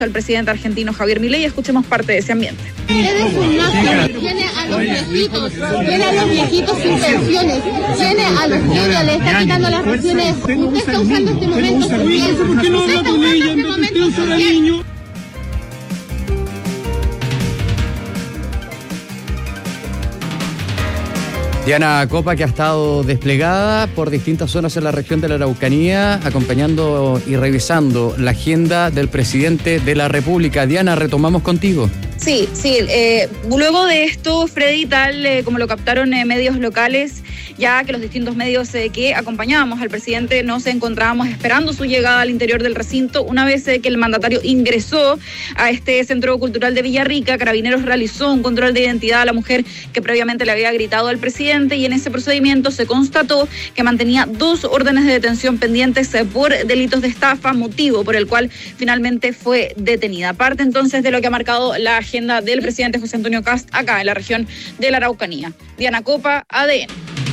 al presidente argentino Javier Milei. Escuchemos parte de ese ambiente. Eres un nazi, tiene a los viejitos sin pensiones, tiene a los niños, le está quitando las pensiones. Usted está usando este momento. ¿Por qué no habla con ella en vez de usted usar al niño? Diana Copa, que ha estado desplegada por distintas zonas en la región de la Araucanía, acompañando y revisando la agenda del presidente de la República. Diana, retomamos contigo. Sí. Luego de esto, Freddy, tal como lo captaron medios locales, ya que los distintos medios que acompañábamos al presidente nos encontrábamos esperando su llegada al interior del recinto. Una vez que el mandatario ingresó a este centro cultural de Villarrica, Carabineros realizó un control de identidad a la mujer que previamente le había gritado al presidente, y en ese procedimiento se constató que mantenía 2 órdenes de detención pendientes por delitos de estafa, motivo por el cual finalmente fue detenida. Parte entonces de lo que ha marcado la agenda del presidente José Antonio Kast acá en la región de la Araucanía. Diana Copa, ADN.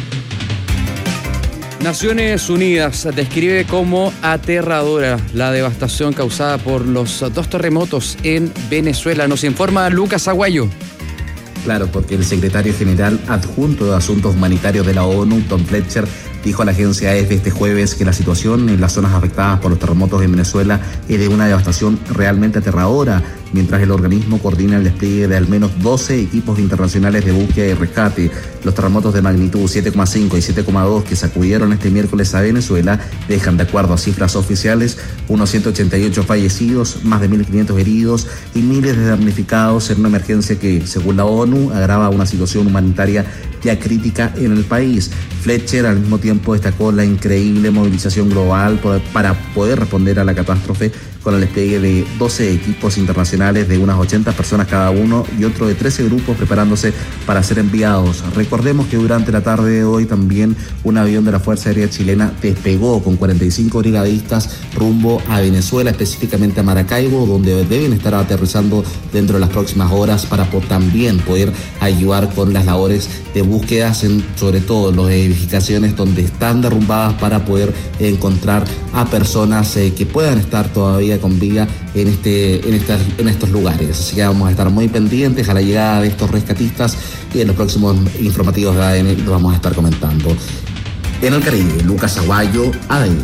Naciones Unidas describe como aterradora la devastación causada por los 2 terremotos en Venezuela. Nos informa Lucas Aguayo. Claro, porque el secretario general adjunto de Asuntos Humanitarios de la ONU, Tom Fletcher, dijo a la agencia AFP este jueves que la situación en las zonas afectadas por los terremotos en Venezuela es de una devastación realmente aterradora, mientras el organismo coordina el despliegue de al menos 12 equipos internacionales de búsqueda y rescate. Los terremotos de magnitud 7,5 y 7,2 que sacudieron este miércoles a Venezuela dejan, de acuerdo a cifras oficiales, unos 188 fallecidos, más de 1.500 heridos y miles de damnificados en una emergencia que, según la ONU, agrava una situación humanitaria ya crítica en el país. Fletcher al mismo tiempo destacó la increíble movilización global para poder responder a la catástrofe, con el despliegue de 12 equipos internacionales de unas 80 personas cada uno y otro de 13 grupos preparándose para ser enviados. Recordemos que durante la tarde de hoy también un avión de la Fuerza Aérea Chilena despegó con 45 brigadistas rumbo a Venezuela, específicamente a Maracaibo, donde deben estar aterrizando dentro de las próximas horas para también poder ayudar con las labores de búsquedas en sobre todo las edificaciones donde están derrumbadas, para poder encontrar a personas que puedan estar todavía con vida en estos lugares. Así que vamos a estar muy pendientes a la llegada de estos rescatistas, y en los próximos informativos de ADN lo vamos a estar comentando. En el Caribe, Lucas Aguayo, ADN.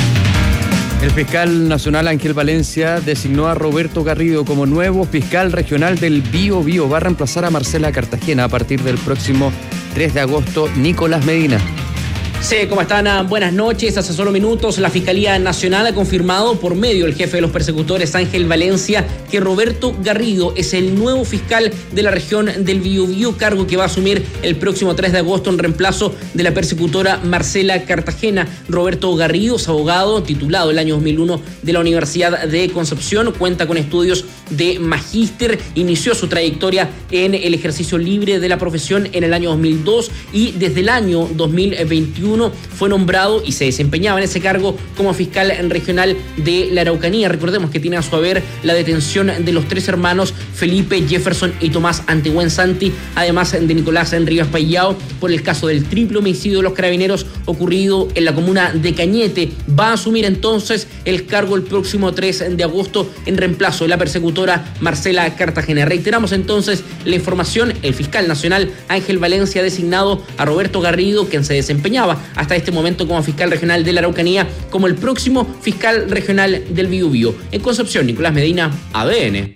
El fiscal nacional Ángel Valencia designó a Roberto Garrido como nuevo fiscal regional del Biobío. Va a reemplazar a Marcela Cartagena a partir del próximo 3 de agosto. Nicolás Medina. Sí, ¿cómo están? Buenas noches. Hace solo minutos la Fiscalía Nacional ha confirmado por medio del jefe de los persecutores, Ángel Valencia, que Roberto Garrido es el nuevo fiscal de la región del Biobío, cargo que va a asumir el próximo 3 de agosto en reemplazo de la persecutora Marcela Cartagena. Roberto Garrido es abogado titulado el año 2001 de la Universidad de Concepción, cuenta con estudios de magíster, inició su trayectoria en el ejercicio libre de la profesión en el año 2002 y desde el año 2021 fue nombrado y se desempeñaba en ese cargo como fiscal regional de la Araucanía. Recordemos que tiene a su haber la detención de los 3 hermanos Felipe, Jefferson y Tomás Antigüen Santi, además de Nicolás Rivas Payao, por el caso del triple homicidio de los Carabineros ocurrido en la comuna de Cañete. Va a asumir entonces el cargo el próximo 3 de agosto en reemplazo de la persecutora Marcela Cartagena. Reiteramos entonces la información: el fiscal nacional Ángel Valencia ha designado a Roberto Garrido, quien se desempeñaba hasta este momento como fiscal regional de la Araucanía, como el próximo fiscal regional del Biobío. En Concepción, Nicolás Medina, ADN.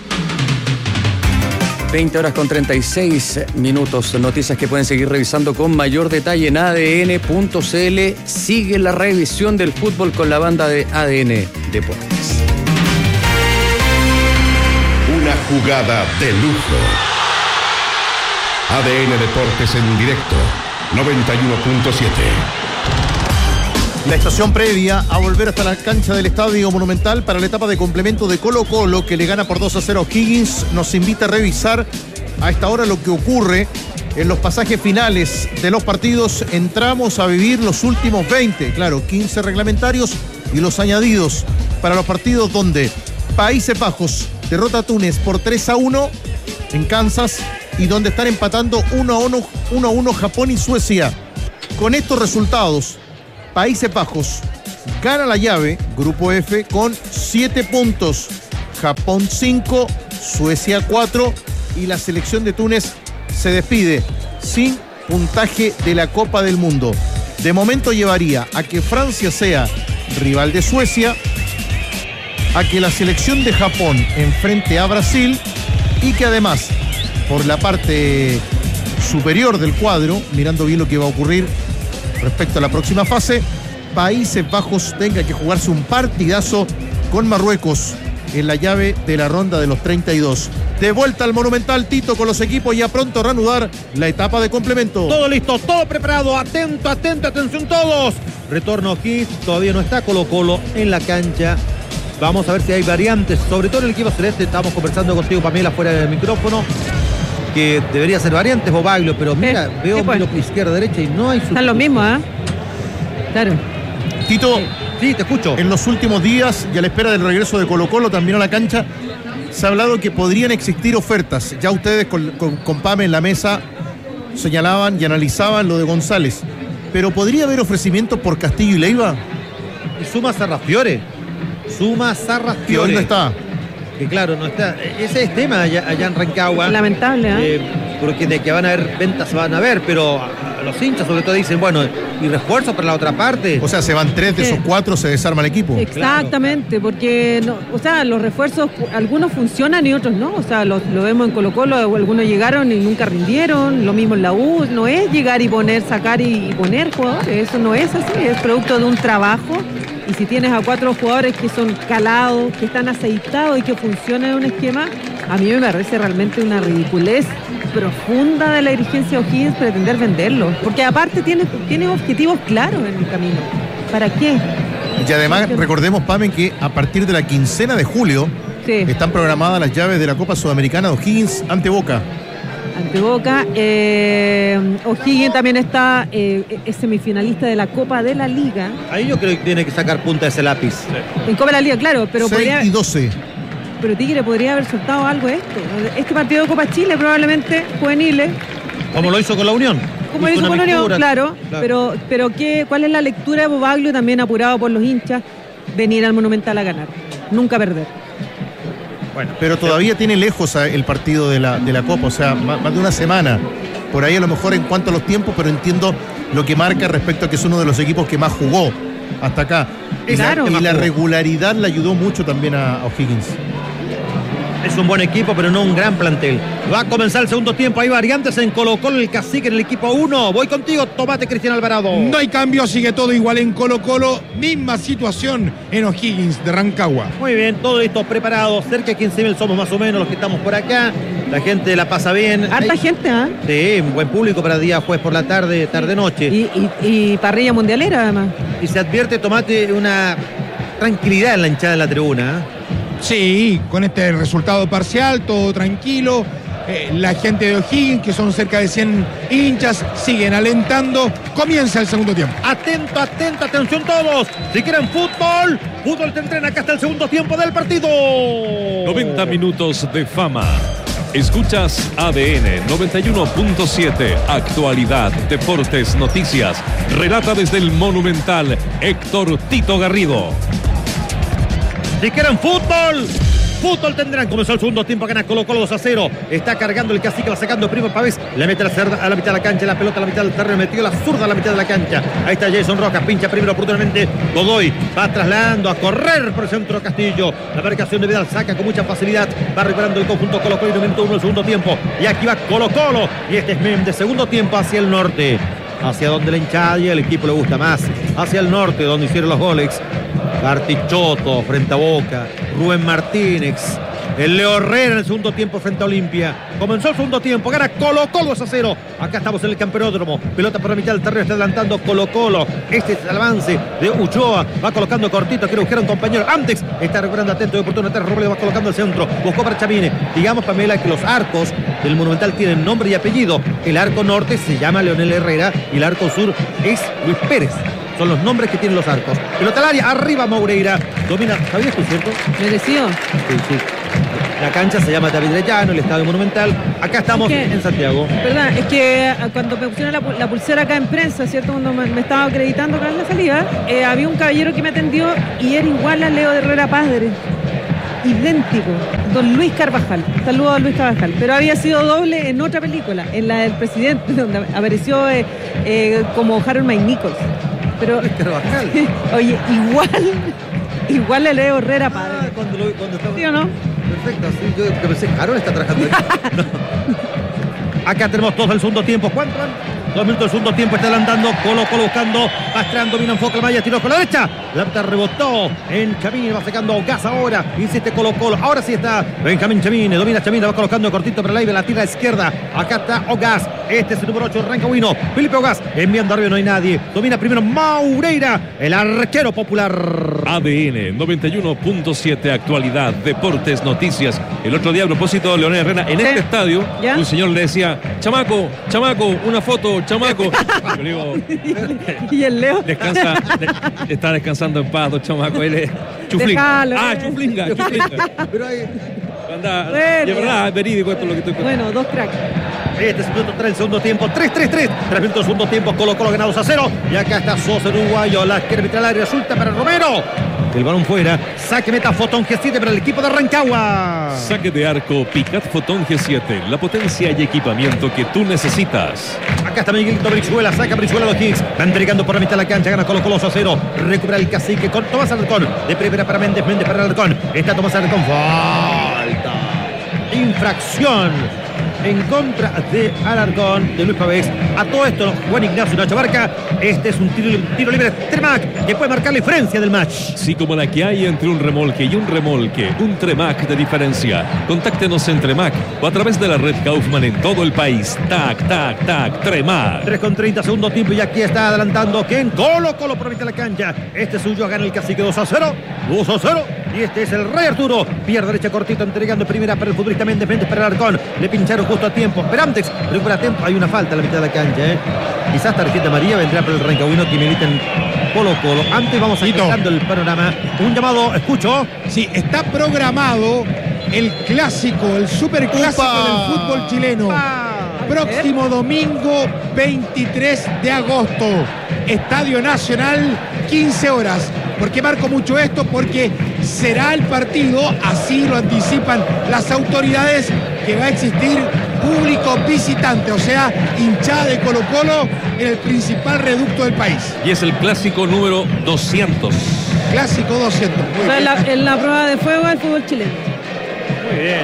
20:36. Noticias que pueden seguir revisando con mayor detalle en ADN.cl. Sigue la revisión del fútbol con la banda de ADN Deportes. Una jugada de lujo. ADN Deportes en directo. 91.7. La estación previa a volver hasta la cancha del Estadio Monumental para la etapa de complemento de Colo-Colo, que le gana por 2-0 a O'Higgins, nos invita a revisar a esta hora lo que ocurre en los pasajes finales de los partidos. Entramos a vivir los últimos 20, claro, 15 reglamentarios y los añadidos para los partidos donde Países Bajos derrota a Túnez por 3-1 en Kansas, y donde están empatando 1-1 Japón y Suecia. Con estos resultados, Países Bajos gana la llave, Grupo F, con 7 puntos. Japón 5, Suecia 4 y la selección de Túnez se despide sin puntaje de la Copa del Mundo. De momento llevaría a que Francia sea rival de Suecia, a que la selección de Japón enfrente a Brasil y que además, por la parte superior del cuadro, mirando bien lo que va a ocurrir respecto a la próxima fase, Países Bajos tenga que jugarse un partidazo con Marruecos en la llave de la ronda de los 32. De vuelta al Monumental, Tito, con los equipos ya pronto a reanudar la etapa de complemento. Todo listo, todo preparado, atento, atención todos. Retorno aquí, todavía no está Colo-Colo en la cancha. Vamos a ver si hay variantes, sobre todo en el equipo celeste. Estamos conversando contigo, Pamela, fuera del micrófono, que debería ser variantes Bobaglio, pero mira, veo pues, izquierda, derecha y no hay... Están los mismos, ¿eh? Claro. Tito, sí, te escucho. En los últimos días y a la espera del regreso de Colo-Colo también a la cancha, se ha hablado que podrían existir ofertas. Ya ustedes con Pame en la mesa señalaban y analizaban lo de González. Pero ¿podría haber ofrecimiento por Castillo y Leiva? Y suma Sarrafiore. Que hoy no está. Que claro, no está. Ese es tema allá en Rancagua. Lamentable, ¿eh? Porque de que van a haber ventas, van a haber, pero los hinchas sobre todo dicen, bueno, y refuerzo para la otra parte. O sea, se van 3 de esos 4, se desarma el equipo. Exactamente, porque no, o sea, los refuerzos, algunos funcionan y otros no. O sea, lo vemos en Colo-Colo, algunos llegaron y nunca rindieron. Lo mismo en la U, no es llegar y poner, sacar y poner jugadores. Eso no es así, es producto de un trabajo. Y si tienes a 4 jugadores que son calados, que están aceitados y que funcionan en un esquema, a mí me parece realmente una ridiculez profunda de la dirigencia de O'Higgins pretender venderlo. Porque aparte tiene objetivos claros en el camino. ¿Para qué? Y además, recordemos, Pame, que a partir de la quincena de julio están programadas las llaves de la Copa Sudamericana de O'Higgins ante Boca. Ante Boca. O'Higgins también está, es semifinalista de la Copa de la Liga. Ahí yo creo que tiene que sacar punta ese lápiz. En Copa de la Liga, claro, pero 6 y 12. Pero Tigre podría haber soltado algo esto. Este partido de Copa Chile probablemente juveniles. Como lo hizo con la Unión. Como lo hizo con la Unión, claro. Pero ¿cuál es la lectura de Bobaglio, también apurado por los hinchas? Venir al Monumental a ganar, nunca perder. Bueno, pero todavía tiene lejos el partido de la Copa, o sea, más de una semana. Por ahí a lo mejor en cuanto a los tiempos, pero entiendo lo que marca respecto a que es uno de los equipos que más jugó hasta acá. Y la regularidad le ayudó mucho también a O'Higgins. Es un buen equipo, pero no un gran plantel. Va a comenzar el segundo tiempo. Hay variantes en Colo-Colo, el cacique en el equipo 1. Voy contigo, tomate, Cristian Alvarado. No hay cambio, sigue todo igual en Colo-Colo. Misma situación en O'Higgins de Rancagua. Muy bien, todo esto preparado. Cerca de 15.000 somos más o menos los que estamos por acá. La gente la pasa bien. Harta gente, ¿ah? Sí, un buen público para día jueves por la tarde, tarde-noche. Y parrilla mundialera, además. Y se advierte, tomate, una tranquilidad en la hinchada de la tribuna, ¿eh? Sí, con este resultado parcial, todo tranquilo. La gente de O'Higgins, que son cerca de 100 hinchas, siguen alentando. Comienza el segundo tiempo. Atento, atención todos. Si quieren fútbol te entrena. Acá está el segundo tiempo del partido. 90 minutos de fama. Escuchas ADN 91.7. Actualidad, deportes, noticias. Relata desde el Monumental Héctor Tito Garrido. Si quieren fútbol tendrán. Comenzó el segundo tiempo, gana Colo-Colo 2-0. Está cargando el cacique, va sacando Primo Pavés. Le mete a la mitad de la cancha, la pelota a la mitad del terreno, metió la zurda a la mitad de la cancha. Ahí está Jason Rojas, pincha primero oportunamente Godoy. Va trasladando a correr por el centro Castillo. La marcación de Vidal saca con mucha facilidad. Va recuperando el conjunto Colo-Colo en un minuto 1 del segundo tiempo. Y aquí va Colo-Colo. Y este es Mem de segundo tiempo hacia el norte. Hacia donde la hinchada y el equipo le gusta más. Hacia el norte, donde hicieron los goles. Bartichotto frente a Boca, Rubén Martínez, el Leo Herrera en el segundo tiempo frente a Olimpia. Comenzó el segundo tiempo, gana Colo-Colo 2-0. Acá estamos en el campeonato, pelota por la mitad del terreno, está adelantando Colo-Colo. Este es el avance de Uchoa, va colocando cortito, quiere buscar a un compañero. Antes está recuperando atento de oportunidad, Robledo va colocando el centro, buscó para Chamine. Digamos, Pamela, que los arcos del Monumental tienen nombre y apellido. El arco norte se llama Leonel Herrera y el arco sur es Luis Pérez. Son los nombres que tienen los arcos. Pelota al área, arriba Moureira. Domina, ¿sabías tú, cierto? Merecido. Sí. La cancha se llama David Rellano, el Estadio Monumental. Acá estamos en Santiago. Verdad, es que cuando me pusieron la pulsera acá en prensa, ¿cierto? Cuando me estaba acreditando acá en la salida, había un caballero que me atendió y era igual a Leo Herrera Padre. idéntico. Don Luis Carvajal. Saludos a Luis Carvajal. Pero había sido doble en otra película, en la del presidente, donde apareció como Harold McNichols. Pero, Carvajal. Oye, igual a Leo Herrera padre. Cuando estaba... ¿Sí o no? Perfecto, sí, yo pensé que Harold está trabajando ahí. No. Acá tenemos todo el segundo tiempo. ¿Cuánto van? 2 minutos del segundo tiempo, está adelantando, Colo buscando, Pastrán domina, enfoca el malla, tiró con la derecha, la pelota rebotó en Chamín, va sacando gas ahora, insiste Colo, ahora sí está Benjamín Chamín, domina Chamín, va colocando cortito para la la tira a la izquierda, acá está Ogas, este es el número 8, Rancagüino, Felipe Ogas, enviando arriba, no hay nadie, domina primero Maureira, el arquero popular. ADN 91.7, actualidad, deportes, noticias. El otro día, a propósito de Leonel Herrera, en este estadio, un señor le decía, chamaco, una foto, chamaco. Yo le digo, y el Leo está descansando en paz, chamaco. Él es chuflinga. Déjalo, chuflinga. Pero hay... Anda, de verdad, es verídico esto es lo que estoy contando. Bueno, 2 cracks. Este es el minuto 3 del segundo tiempo, 3 minutos del segundo tiempo, Colo ganado 2-0. Y acá está Sosa, el uruguayo, la quiere meter al área, resulta para Romero. El balón fuera, saque meta Fotón G7 para el equipo de Rancagua. Saque de arco, Picat Fotón G7, la potencia y equipamiento que tú necesitas. Acá está Miguelito Brizuela, saca Brizuela a los Kings, van entregando por la mitad de la cancha, gana Colo 2-0, recupera el cacique con Tomás Alarcón, de primera para Méndez para Alarcón, está Tomás Alarcón, falta, infracción en contra de Alarcón, de Luis Pavés. A todo esto, Juan Ignacio Nacho Barca, este es un tiro libre de Tremac que puede marcar la diferencia del match. Sí, como la que hay entre un remolque y un remolque, un Tremac de diferencia. Contáctenos en Tremac o a través de la red Kaufman en todo el país. Tac, Tremac. 3:30 segundo tiempo y aquí está adelantando Ken Colo por mitad de la cancha. Este suyo, gana el cacique 2-0. Y este es el Rey Arturo. Pierde derecha cortito, entregando primera para el futbolista Méndez para Alarcón. Le pincharon justo a tiempo. Perantex recupera tiempo. Hay una falta a la mitad de la cancha. Quizás tarjeta amarilla vendrá para el Rancagüino que milita en Colo. Antes vamos aclarando el panorama. Un llamado, escucho. Sí, está programado el clásico, el superclásico del fútbol chileno. Próximo domingo 23 de agosto. Estadio Nacional, 15 horas. ¿Por qué marco mucho esto? Porque será el partido, así lo anticipan las autoridades, que va a existir público visitante, o sea, hinchada de Colo en el principal reducto del país. Y es el clásico número 200. Clásico 200. En la prueba de fuego del fútbol chileno. Muy bien,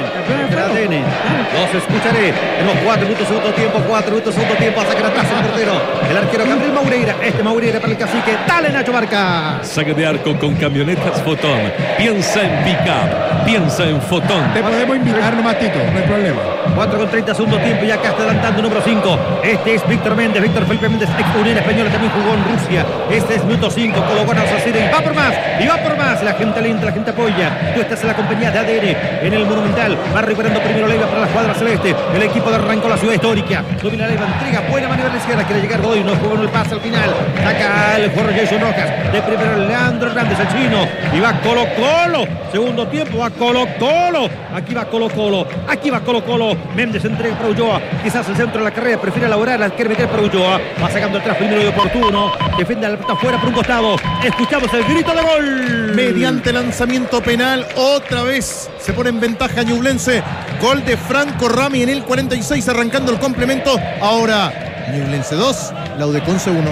los escucharé. Tenemos 4 minutos segundo tiempo, a sacar atrás el portero. El arquero Gabriel Maureira. Maureira para el cacique. Dale, Nacho Barca. Saque de arco con camionetas Fotón. Piensa en pick-up, piensa en Fotón. Te podemos invitar nomás, Tito, no hay problema. 4:30 segundo tiempo y acá está adelantando número 5. Este es Víctor Felipe Méndez, ex Unión Española, también jugó en Rusia. Este es minuto 5, Colo gana 2-0 y va por más. La gente alienta, la gente apoya. Tú estás en la compañía de ADN en el Monumental. Va recuperando primero Leiva para la escuadra celeste. El equipo de Rancagua, la ciudad histórica. Domina Leiva, entrega, buena maniobra a la izquierda. Quiere llegar Godoy, no jugó en el pase al final. Saca el jugador Jason Rojas. De primero Leandro Hernández, el chino. Y va Colo. Segundo tiempo, va Colo. Aquí va Colo. Méndez entrega para Ulloa. Quizás el centro de la carrera prefiere elaborar, la quiere meter para Ulloa. Va sacando atrás primero de oportuno. Defiende la pelota fuera por un costado. Escuchamos el grito de gol. Mediante lanzamiento penal, otra vez se pone en ventaja Ñublense. Gol de Franco Rami en el 46, arrancando el complemento. Ahora Ñublense 2, Laudeconce 1.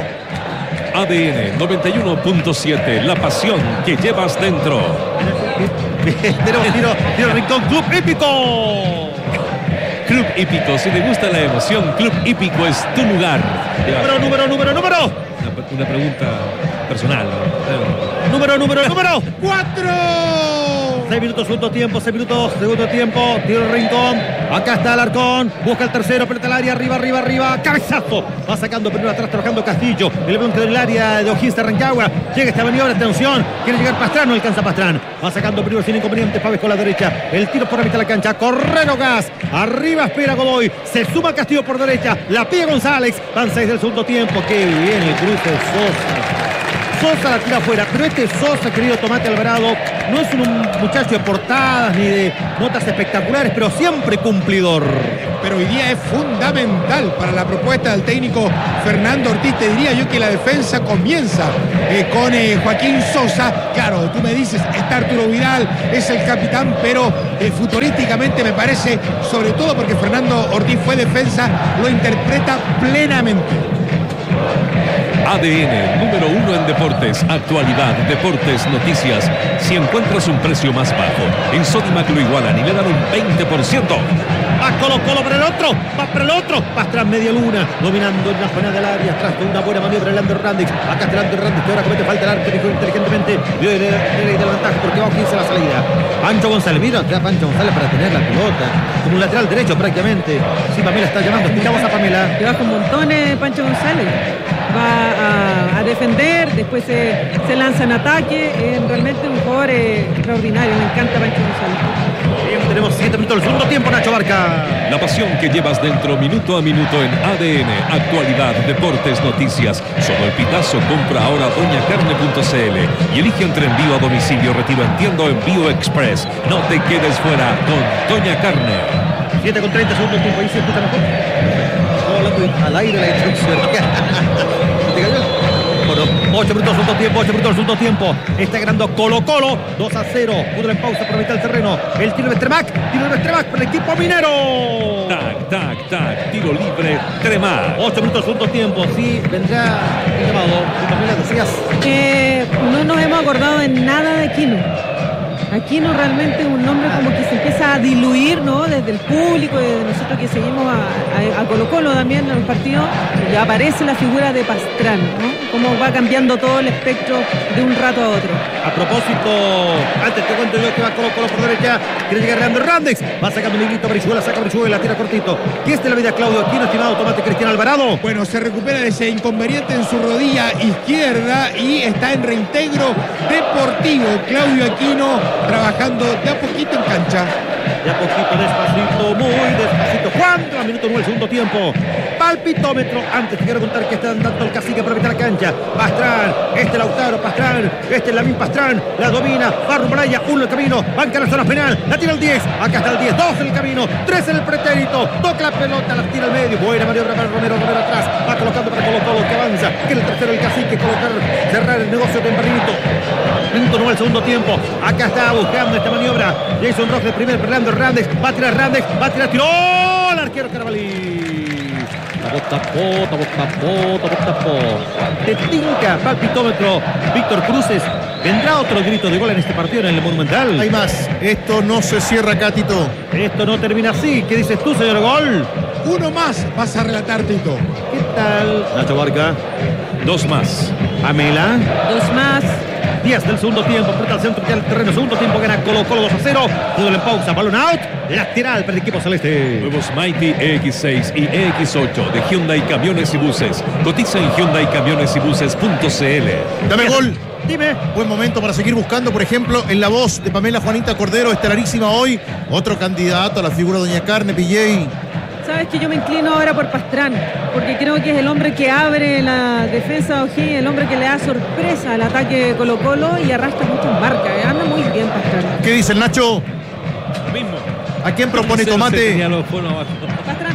ADN 91.7, la pasión que llevas dentro. Tenemos tiro Rincón, Club Hípico. Club Hípico, si te gusta la emoción, Club Hípico es tu lugar. Número. Una pregunta personal. Número 4. 6 minutos segundo tiempo, tiro Rincón, acá está Alarcón, busca el tercero, pelota al área, arriba, cabezazo, va sacando primero atrás, trabajando Castillo, el bronce del área de O'Higgins de Rancagua, llega esta maniobra, atención, quiere llegar Pastrán, no alcanza Pastrán, va sacando primero sin inconveniente, Pávez con la derecha, el tiro por la mitad de la cancha, Correro Gas, arriba espera Godoy, se suma Castillo por derecha, la pide González, van 6 del segundo tiempo, qué bien el cruce Sosa la tira afuera, pero este Sosa, querido Tomate Alvarado, no es un muchacho de portadas ni de notas espectaculares, pero siempre cumplidor. Pero hoy día es fundamental para la propuesta del técnico Fernando Ortiz. Te diría yo que la defensa comienza con Joaquín Sosa. Claro, tú me dices, está Arturo Vidal, es el capitán, pero futurísticamente me parece, sobre todo porque Fernando Ortiz fue defensa, lo interpreta plenamente. ADN, número 1 en deportes, actualidad, deportes, noticias. Si encuentras un precio más bajo, en Sodimac lo igualan y le dan un 20%. Va Colo-Colo para el otro, va para el otro. Pastrán media luna, dominando en la zona del área, tras de una buena maniobra de Lander Randic. Acá está Lander Randic, que ahora comete falta el arco, dijo inteligentemente, dio de la ventaja porque va a 15 la salida. Pancho González, mira atrás Pancho González para tener la pelota, como un lateral derecho prácticamente. Sí, Pamela está llamando, escuchamos a Pamela. Que va con montones Pancho González. Va a defender, después se lanza en ataque. Realmente un jugador extraordinario, me encanta Pancho González. Bien, tenemos 7 minutos del segundo tiempo, Nacho Barca. La pasión que llevas dentro minuto a minuto en ADN, actualidad, deportes, noticias. Solo el pitazo. Compra ahora doñacarne.cl y elige entre envío a domicilio, retiro en tienda o envío express. No te quedes fuera con Doña Carne. 7 con 30 segundos tiempo, ahí se escucha mejor. Estamos hablando al aire la instrucción. Bueno, 8 minutos segundo tiempo, 8 minutos segundo tiempo. Está ganando Colo-Colo, 2-0. Fútbol en pausa por mitad del terreno. El tiro de Tremac para el equipo minero. Tac, tac, tac. Tiro libre, Tremac. 8 minutos segundo tiempo. Sí, vendrá el llamado. Tú también decías. No nos hemos acordado de nada de Aquino. Aquino realmente es un nombre como que se empieza a diluir, ¿no? Desde el público, desde nosotros que seguimos a Colo-Colo también en los partidos, y aparece la figura de Pastrán, ¿no? Cómo va cambiando todo el espectro de un rato a otro. A propósito, antes te cuento yo que va Colo-Colo por derecha, quiere llegar Leandro Randex, va sacando Miguelito Brizuela, saca Brizuela, tira cortito. ¿Qué es de la vida Claudio Aquino, estimado Tomate Cristian Alvarado? Bueno, se recupera de ese inconveniente en su rodilla izquierda y está en reintegro deportivo. Claudio Aquino trabajando de a poquito en cancha. De a poquito, despacito, muy despacito. ¿Cuánto? A minuto 9 del segundo tiempo. Palpitómetro. Antes te quiero contar que están dando el cacique para evitar la cancha. Pastrán, Lautaro, Pastrán, Lamin Pastrán, la domina, va rumbo a ella, 1 el camino, banca la zona penal, la tira el 10, acá está el 10, 2 en el camino, 3 en el pretérito, toca la pelota, la tira al medio, buena maniobra para Romero atrás, va colocando para Colo-Colo que avanza, que el tercero el cacique, cerrar el negocio tempranito. Minuto 9 el segundo tiempo, acá está buscando esta maniobra, Jason Rojas de primer, Fernando Hernández, va a tirar Hernández, tiró el arquero Carabalí. Tapó. Te tinca, palpitómetro, Víctor Cruces. ¿Vendrá otro grito de gol en este partido en el Monumental? Hay más. Esto no se cierra acá, Tito. Esto no termina así. ¿Qué dices tú, señor Gol? Uno más vas a relatar, Tito. ¿Qué tal? Nacho Barca. 2 más. Amela. 2 más. 10 del segundo tiempo, aprieta al centro del terreno. Segundo tiempo gana Colo-Colo 2-0. Fútbol en pausa, balón out. Lateral para el equipo celeste. Nuevos Mighty EX6 y EX8 de Hyundai Camiones y Buses. Cotiza en HyundaiCamionesYbuses.cl. Dame gol. Dime. Buen momento para seguir buscando, por ejemplo, en la voz de Pamela Juanita Cordero, estelarísima hoy. Otro candidato a la figura de Doña Carne, PJ. Sabes que yo me inclino ahora por Pastrán, porque creo que es el hombre que abre la defensa de O'Higgins, el hombre que le da sorpresa al ataque de Colo-Colo y arrastra muchas marcas. Anda muy bien Pastrán. ¿Qué dice el Nacho? Lo mismo. ¿A quién propone Tomate? Pastrán.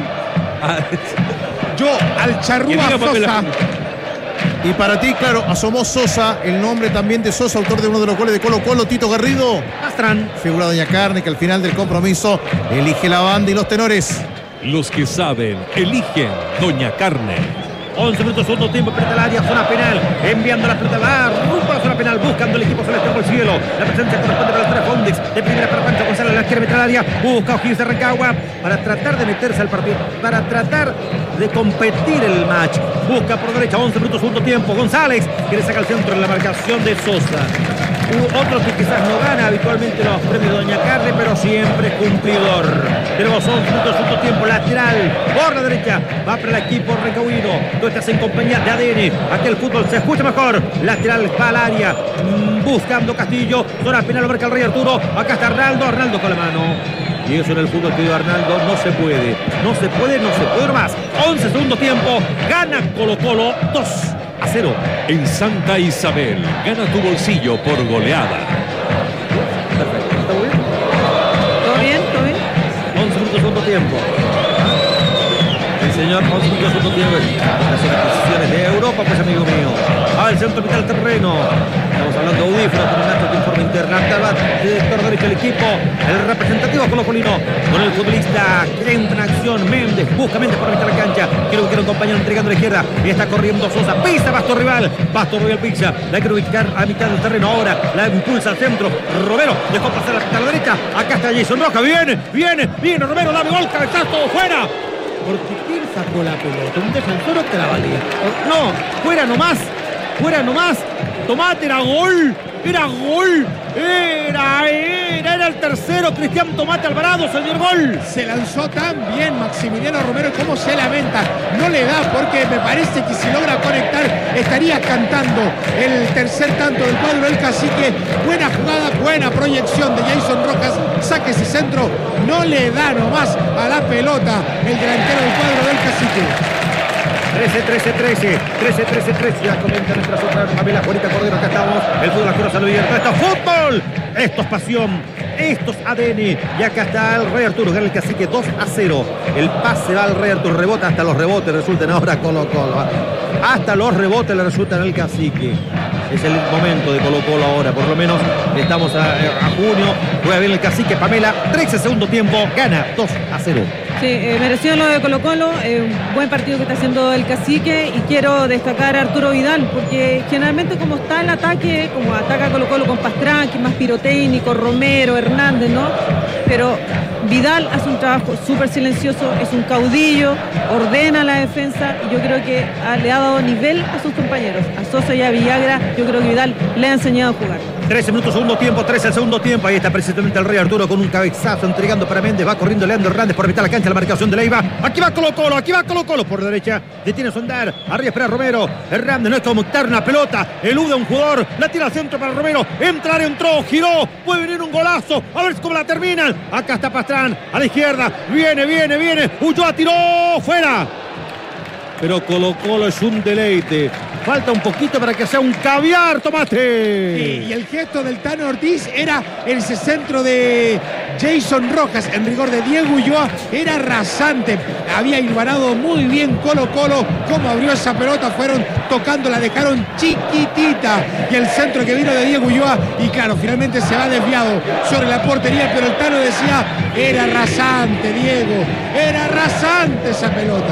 Yo al Charrúa Sosa. Y para ti, claro, asomó Sosa, el nombre también de Sosa, autor de uno de los goles de Colo-Colo, Tito Garrido. Pastrán. Figura Doña Carne, que al final del compromiso elige la banda y los tenores. Los que saben, eligen Doña Carne. 11 minutos, segundo tiempo, frente al área, zona penal, enviando la pelota, va rumbo a la zona penal, buscando el equipo celeste por el cielo. La presencia corresponde para los tres Fondex, de primera para Pancho González, la quiere meter al área, busca O'Higgins de Rancagua para tratar de meterse al partido, para tratar de competir el match. Busca por derecha, 11 minutos, segundo tiempo, González quiere sacar el centro en la marcación de Sosa. Otro que quizás no gana habitualmente los premios de Doña Carne, pero siempre cumplidor. Tenemos 11 minutos, segundo tiempo, lateral por la derecha, va para el equipo recauino. Tú estás en compañía de ADN, aquí el fútbol se escucha mejor. Lateral va al área, buscando Castillo, zona penal, lo marca el Rey Arturo. Acá está Arnaldo con la mano. Y eso en el fútbol, querido Arnaldo, no se puede más. 11 segundo tiempo, gana Colo-Colo 2-0. 2-0. En Santa Isabel, gana tu bolsillo por goleada. Perfecto, ¿está muy bien? ¿Todo bien? ¿Todo bien? 11 minutos segundo tiempo. El señor 11 minutos segundo tiempo. Las posiciones de Europa, pues amigo mío. El centro mitad del terreno. Estamos hablando de audífonos, terminando de informe interna. Director derecho del equipo, el representativo colocolino, con el futbolista que entra en acción. Méndez, busca Méndez por la mitad de la cancha. Quiero que un compañero entregando a la izquierda. Y está corriendo Sosa. Pisa Pasto Rival. Pasto Rival pisa. La quiero ubicar a mitad del terreno ahora. La impulsa al centro. Romero dejó pasar a la derecha. Acá está Jason Rojas. Viene Romero. Dame gol, cabezazo, fuera. Porque ¿quién sacó la pelota? ¿Un defensor o te la valía? No, fuera nomás. Tomate, era gol. Era el tercero. Cristian Tomate Alvarado, señor gol. Se lanzó tan bien Maximiliano Romero. Cómo se lamenta. No le da, porque me parece que si logra conectar estaría cantando el tercer tanto del cuadro del Cacique. Buena jugada, buena proyección de Jason Rojas. Saque ese centro. No le da nomás a la pelota el delantero del cuadro del Cacique. 13. Ya comenta nuestra otra Pamela Juanita Cordero. Acá estamos. El fútbol, la Cruz lo divierta. Esto es fútbol. Esto es pasión. Esto es ADN. Y acá está el Rey Arturo. Gana el Cacique 2-0. El pase va al Rey Arturo. Rebota. Hasta los rebotes resultan ahora Colo-Colo. Hasta los rebotes le resultan al Cacique. Es el momento de Colo-Colo ahora. Por lo menos estamos a junio. Juega bien el Cacique. Pamela. 13 segundo tiempo. Gana 2-0. Sí, merecido lo de Colo-Colo, un buen partido que está haciendo el Cacique, y quiero destacar a Arturo Vidal, porque generalmente como está el ataque, como ataca Colo-Colo con Pastrana, más pirotécnico, Romero, Hernández, ¿no? Pero Vidal hace un trabajo súper silencioso, es un caudillo, ordena la defensa, y yo creo que le ha dado nivel a sus compañeros, a Sosa y a Villagra. Yo creo que Vidal le ha enseñado a jugar. 13 minutos segundo tiempo, 13 al segundo tiempo. Ahí está precisamente el Rey Arturo con un cabezazo entregando para Méndez. Va corriendo Leandro Hernández por mitad de la cancha. La marcación de Leiva. Aquí va Colo-Colo por derecha. Detiene su andar. Arriba espera Romero. Hernández no es como octar una pelota. Elude a un jugador. La tira al centro para Romero. Entró, giró. Puede venir un golazo. A ver cómo la terminan. Acá está Pastrán. A la izquierda. Viene. Ulloa tiró. Fuera. Pero Colo-Colo es un deleite. Falta un poquito para que sea un caviar, Tomate. Sí, y el gesto del Tano Ortiz era ese centro de Jason Rojas, en rigor de Diego Ulloa, era rasante. Había hilvanado muy bien Colo-Colo. Cómo abrió esa pelota, fueron tocando, la dejaron chiquitita. Y el centro que vino de Diego Ulloa, y claro, finalmente se va desviado sobre la portería, pero el Tano decía, era rasante, Diego, era rasante esa pelota.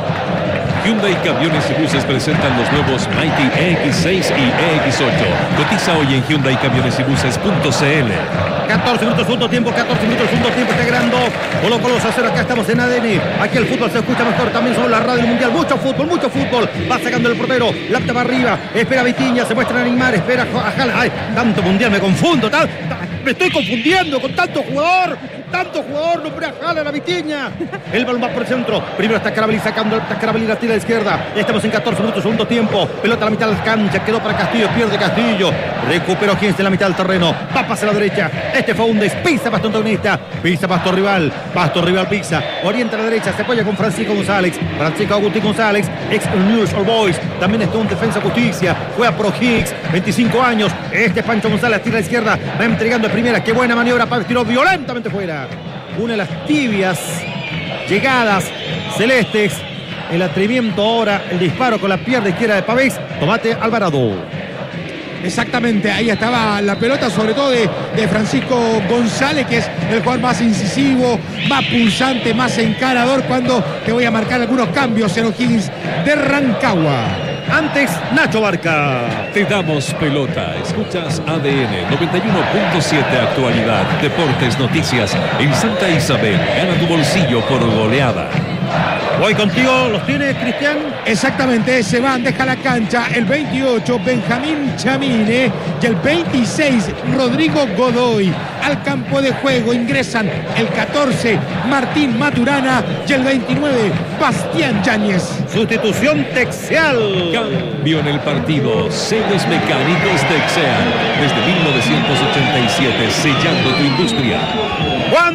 Hyundai Camiones y Buses presentan los nuevos Mighty EX6 y EX8. Cotiza hoy en HyundaiCamionesYBuses.cl. 14 minutos segundo tiempo, está ganando Colo-Colo 2-0. Acá estamos en ADN. Aquí el fútbol se escucha mejor, también sobre la radio mundial. Mucho fútbol. Va sacando el portero, lapta para arriba, espera Vitiña, se muestra a Neymar, espera a Jala. Ay, tanto mundial, me confundo, me estoy confundiendo con tanto jugador, no espera a Jala, la Vitiña. El balón va por el centro. Primero está Carabalí sacando, la tira a la izquierda. Estamos en 14 minutos segundo tiempo. Pelota a la mitad de la cancha, quedó para Castillo, pierde Castillo. Recuperó Giense en la mitad del terreno. Va a pasar a la derecha. Este fue un pisa Pasto antagonista. Pisa Pasto Rival pisa. Orienta a la derecha, se apoya con Francisco Agustín González, ex News All Boys. También está un defensa justicia. Juega Pro Higgs, 25 años. Este es Pancho González, tira a la izquierda. Va entregando de primera. Qué buena maniobra. Tiró violentamente fuera. Una de las tibias llegadas celestes. El atrevimiento ahora, el disparo con la pierna izquierda de Pavés. Tomate Alvarado. Exactamente, ahí estaba la pelota, sobre todo de Francisco González, que es el jugador más incisivo, más pulsante, más encarador, cuando te voy a marcar algunos cambios en O'Higgins de Rancagua. Antes, Nacho Barca. Te damos pelota. Escuchas ADN 91.7 Actualidad, Deportes, Noticias. En Santa Isabel, gana tu bolsillo por goleada. Voy contigo, ¿los tiene Cristian? Exactamente, se van, deja la cancha el 28, Benjamín Chamine, y el 26, Rodrigo Godoy. Al campo de juego ingresan el 14, Martín Maturana, y el 29, Bastián Yáñez. Sustitución Texeal. Cambio en el partido. Sellos mecánicos Texeal. Desde 1987, sellando tu industria. Juan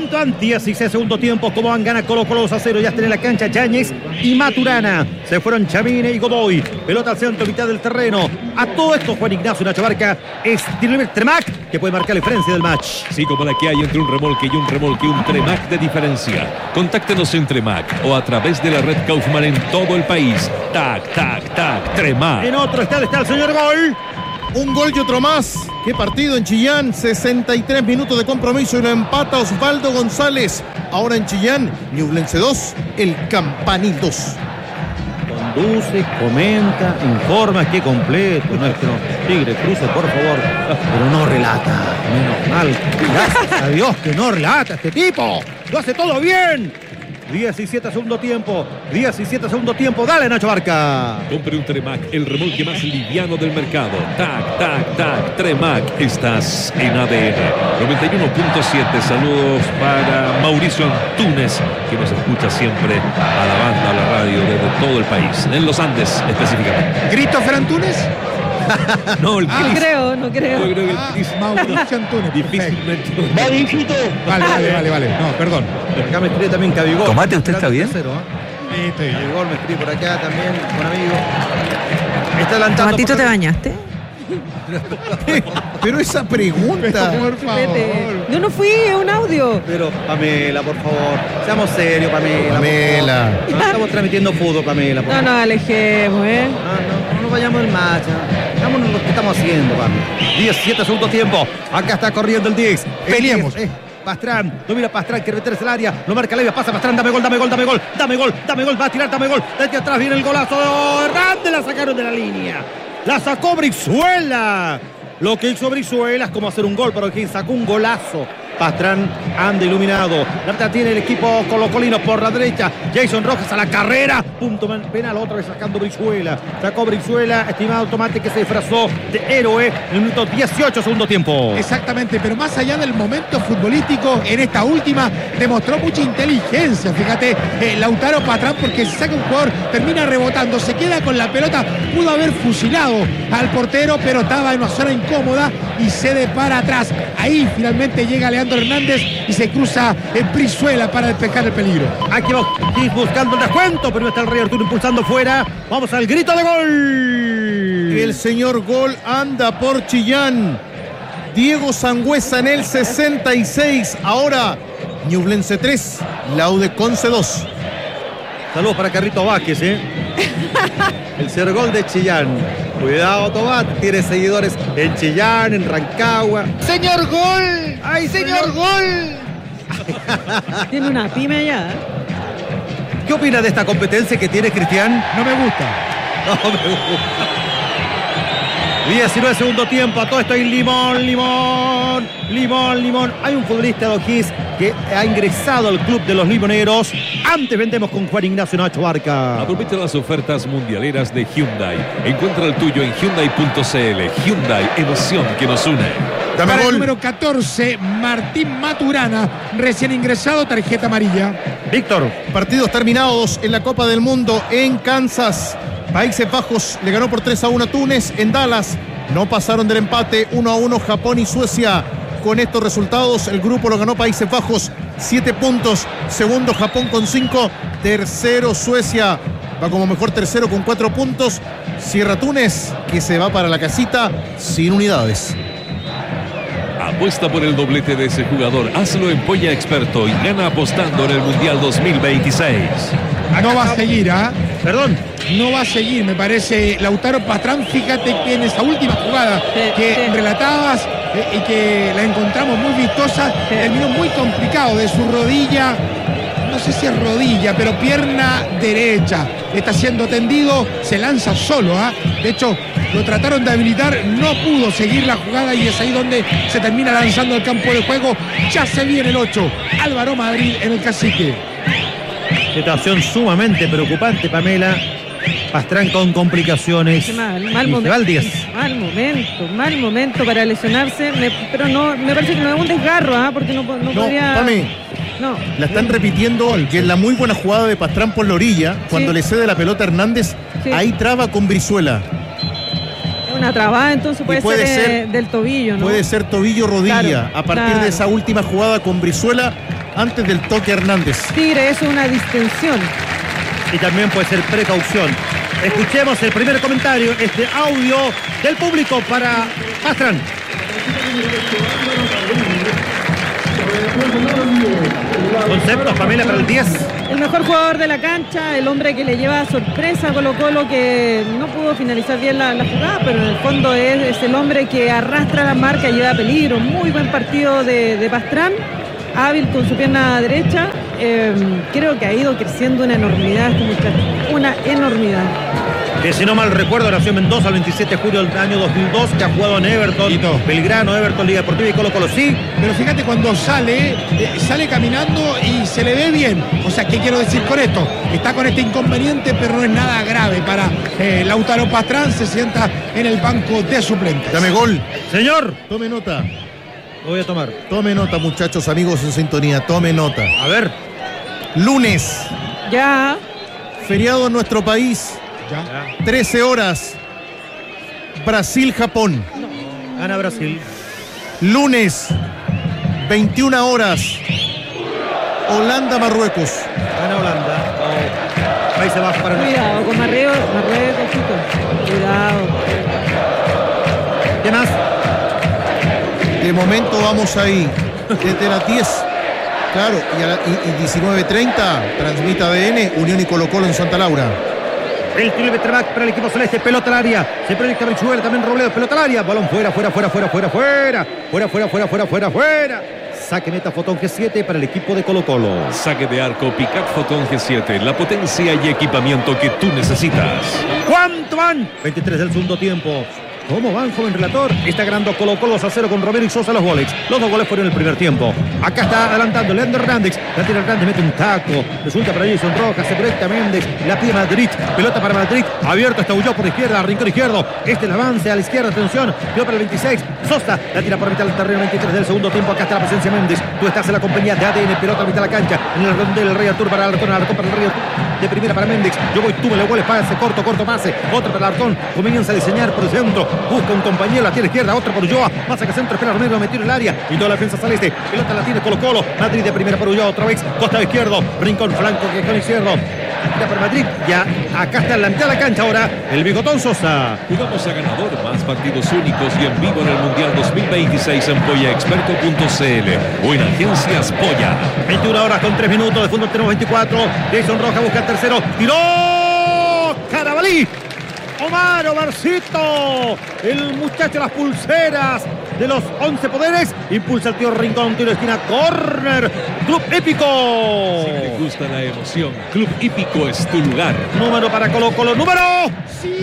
16 segundo tiempo. Como van, gana Colo-Colo 2-0. Ya están en la cancha Yáñez y Maturana. Se fueron Chamine y Godoy. Pelota al centro, mitad del terreno. A todo esto, Juan Ignacio Nacho Barca es Tremac, que puede marcar la diferencia del match. Sí, como la que hay entre un remolque, un Tremac de diferencia. Contáctenos en Tremac o a través de la red Kaufman en todo el país. Tac, tac, tac, Tremac. En otro está el señor Gol. Un gol y otro más. Qué partido en Chillán. 63 minutos de compromiso y lo empata Osvaldo González. Ahora en Chillán, Ñublense 2, el Campanil 2. Conduce, comenta, informa, que completo nuestro Tigre Cruce, por favor. Pero no relata, menos mal. Gracias a Dios que no relata este tipo. Lo hace todo bien. 17 segundo tiempo. Dale, Nacho Barca. Compre un Tremac, el remolque más liviano del mercado. Tac, tac, tac. Tremac, estás en ADN 91.7. Saludos para Mauricio Antunes, que nos escucha siempre a la banda, a la radio, desde todo el país, en los Andes específicamente. ¿Christopher Antunes? No, el No creo. Yo creo que el Cris Mauricio Antunes. difícilmente. Vale. No, perdón. Acá me escribe también Cabigol. Tomate, ¿usted está bien? Sí, estoy bien. Cabigol me escribe por acá también, buen amigo. Está adelantando. ¿Tomatito te bañaste? Pero esa pregunta. Por favor. Yo no fui, es un audio. Pero, Pamela, por favor, seamos serios, Pamela. Pamela. No estamos transmitiendo fútbol, Pamela. No nos alejemos, No nos vayamos del match. Hagámonos lo que estamos haciendo, Pamela. 17 segundo tiempo. Acá está corriendo el 10. Peleemos. Pastrán, domina Pastrán, quiere meterse al área, lo marca Leiva, pasa Pastrán, dame gol, va a tirar, dame gol, desde atrás viene el golazo, Hernández, la sacaron de la línea, la sacó Brizuela. Lo que hizo Brizuela es como hacer un gol, pero quien sacó un golazo. Pastrán anda iluminado. La tiene el equipo colocolino por la derecha. Jason Rojas a la carrera. Punto penal, otra vez sacando Brizuela. Sacó Brizuela, estimado Tomate, que se disfrazó de héroe en el minuto 18, segundo tiempo. Exactamente, pero más allá del momento futbolístico, en esta última demostró mucha inteligencia. Fíjate, Lautaro Pastrán, porque se saca un jugador, termina rebotando, se queda con la pelota, pudo haber fusilado al portero, pero estaba en una zona incómoda y cede para atrás. Ahí finalmente llega Leandro Hernández y se cruza en Brizuela para despejar el peligro. Aquí va buscando el descuento, pero está el Rey Arturo impulsando fuera. Vamos al grito de gol. El señor Gol anda por Chillán. Diego Sangüesa en el 66. Ahora Ñublense 3, Laude Conce 2. Saludos para Carrito Vázquez, el señor Gol de Chillán. Cuidado, Tomás, tiene seguidores en Chillán, en Rancagua. ¡Señor Gol! ¡Ay, señor Gol! Tiene una pyme allá. ¿Qué opina de esta competencia que tiene Cristian? No me gusta. No me gusta. 19 segundo tiempo, a todo esto hay Limón. Hay un futbolista de O'Higgins que ha ingresado al club de los limoneros. Antes vendemos con Juan Ignacio Nacho Barca. Aprovecha las ofertas mundialeras de Hyundai. Encuentra el tuyo en Hyundai.cl. Hyundai, emoción que nos une. Para el número 14, Martín Maturana, recién ingresado, tarjeta amarilla. Víctor, partidos terminados en la Copa del Mundo en Kansas. Países Bajos le ganó por 3-1 a Túnez. En Dallas no pasaron del empate, 1-1 Japón y Suecia. Con estos resultados el grupo lo ganó Países Bajos, 7 puntos. Segundo Japón con 5. Tercero Suecia, va como mejor tercero con 4 puntos. Cierra Túnez, que se va para la casita sin unidades. Apuesta por el doblete de ese jugador. Hazlo en Polla Experto y gana apostando en el Mundial 2026. No va a seguir, Perdón. No va a seguir, me parece. Lautaro Pastrán, fíjate que en esa última jugada que relatabas y que la encontramos muy vistosa, terminó muy complicado de su rodilla. No sé si es rodilla, pero pierna derecha. Está siendo tendido, se lanza solo. De hecho, lo trataron de habilitar, no pudo seguir la jugada y es ahí donde se termina lanzando al campo de juego. Ya se viene el 8, Álvaro Madrid en el Cacique. Situación sumamente preocupante, Pamela. Pastrán con complicaciones. Mal momento para lesionarse, pero no, me parece que no es un desgarro, porque no podría... Pame, no. La están repitiendo, que es la muy buena jugada de Pastrán por la orilla, cuando le cede la pelota a Hernández, ahí traba con Brizuela. Es una trabada, entonces puede ser del tobillo, ¿no? Puede ser tobillo-rodilla. Claro, a partir de esa última jugada con Brizuela, antes del toque Hernández. Tigre, eso es una distensión. Y también puede ser precaución. Escuchemos el primer comentario, este audio del público para Pastrán. Conceptos, Pamela, para el 10. El mejor jugador de la cancha, el hombre que le lleva sorpresa a Colo-Colo, que no pudo finalizar bien la jugada, pero en el fondo es el hombre que arrastra la marca y lleva peligro. Muy buen partido de Pastrán, hábil con su pierna derecha. Creo que ha ido creciendo una enormidad este muchacho, una enormidad. Que si no mal recuerdo, nació en Mendoza el 27 de julio del año 2002, que ha jugado en Everton, Belgrano, Everton, Liga Deportiva y Colo-Colo, sí. Pero fíjate, cuando sale caminando y se le ve bien. O sea, ¿qué quiero decir con esto? Está con este inconveniente, pero no es nada grave para Lautaro Pastrán. Se sienta en el banco de suplentes. Dame gol. Señor, tome nota. Lo voy a tomar. Tome nota, muchachos, amigos en sintonía. Tome nota. A ver. Lunes. Ya. Feriado en nuestro país. Ya. 13 horas. Brasil-Japón. No. Gana Brasil. Lunes. 21 horas. Holanda-Marruecos. Gana Holanda. Oh. Países Bajos para nosotros. Cuidado con Marruecos, cuidado. ¿Qué más? De momento vamos ahí. Desde las 10. Claro, y 19:30 transmite ADN, Unión y Colo-Colo en Santa Laura. El tiro de Betramac para el equipo celeste, pelota al área. Se proyecta Brichuela, también Robledo, pelota al área. Balón fuera. Saque meta Fotón G7 para el equipo de Colo-Colo. Saque de arco Picac Fotón G7, la potencia y equipamiento que tú necesitas. ¿Cuánto van? 23 del segundo tiempo. ¿Cómo van, joven relator? Está ganando Colo-Colo 2-0 con Romero y Sosa los goles. Los 2 goles fueron en el primer tiempo. Acá está adelantando Leandro Hernández. La tira Hernández, mete un taco. Resulta para Jason Rojas. Se proyecta Méndez. La pide Madrid. Pelota para Madrid. Abierto está Ulloa por izquierda. Rincón izquierdo. El avance a la izquierda. Atención. Dio para el 26. Sosa. La tira por mitad del terreno. 23 del segundo tiempo. Acá está la presencia de Méndez. Tú estás en la compañía de ADN. Pelota a mitad de la cancha. En el rondel el Rey Artur para Alarcón. Alarcón para el Rey Artur. De primera para Méndez. Yo voy, tú me lo vuelves. Pase corto pase. Otro para Alarcón. Comienza a diseñar por el centro. Busca un compañero. La tiene izquierda, otra por Ulloa, pasa que centro, espera Romero, metió en el área y toda la defensa celeste, pelota la tiene Colo-Colo, Madrid de primera por Ulloa, otra vez, costado izquierdo, Rincón, flanco, que con izquierdo, tira para Madrid, ya acá está en la mitad de la cancha ahora, el Bigotón Sosa. Jugamos a ganador, más partidos únicos y en vivo en el Mundial 2026 en pollaexperto.cl o en Agencias Polla. 21 horas con 3 minutos, de fondo tenemos 24, Jason Rojas busca el tercero, tiró, Carabalí. Omar Omarcito, el muchacho de las pulseras de los 11 poderes, impulsa el tío Rincón, tiro de esquina, córner, Club Hípico. Si te gusta la emoción, Club Hípico es tu lugar. Número para Colo-Colo, número 5.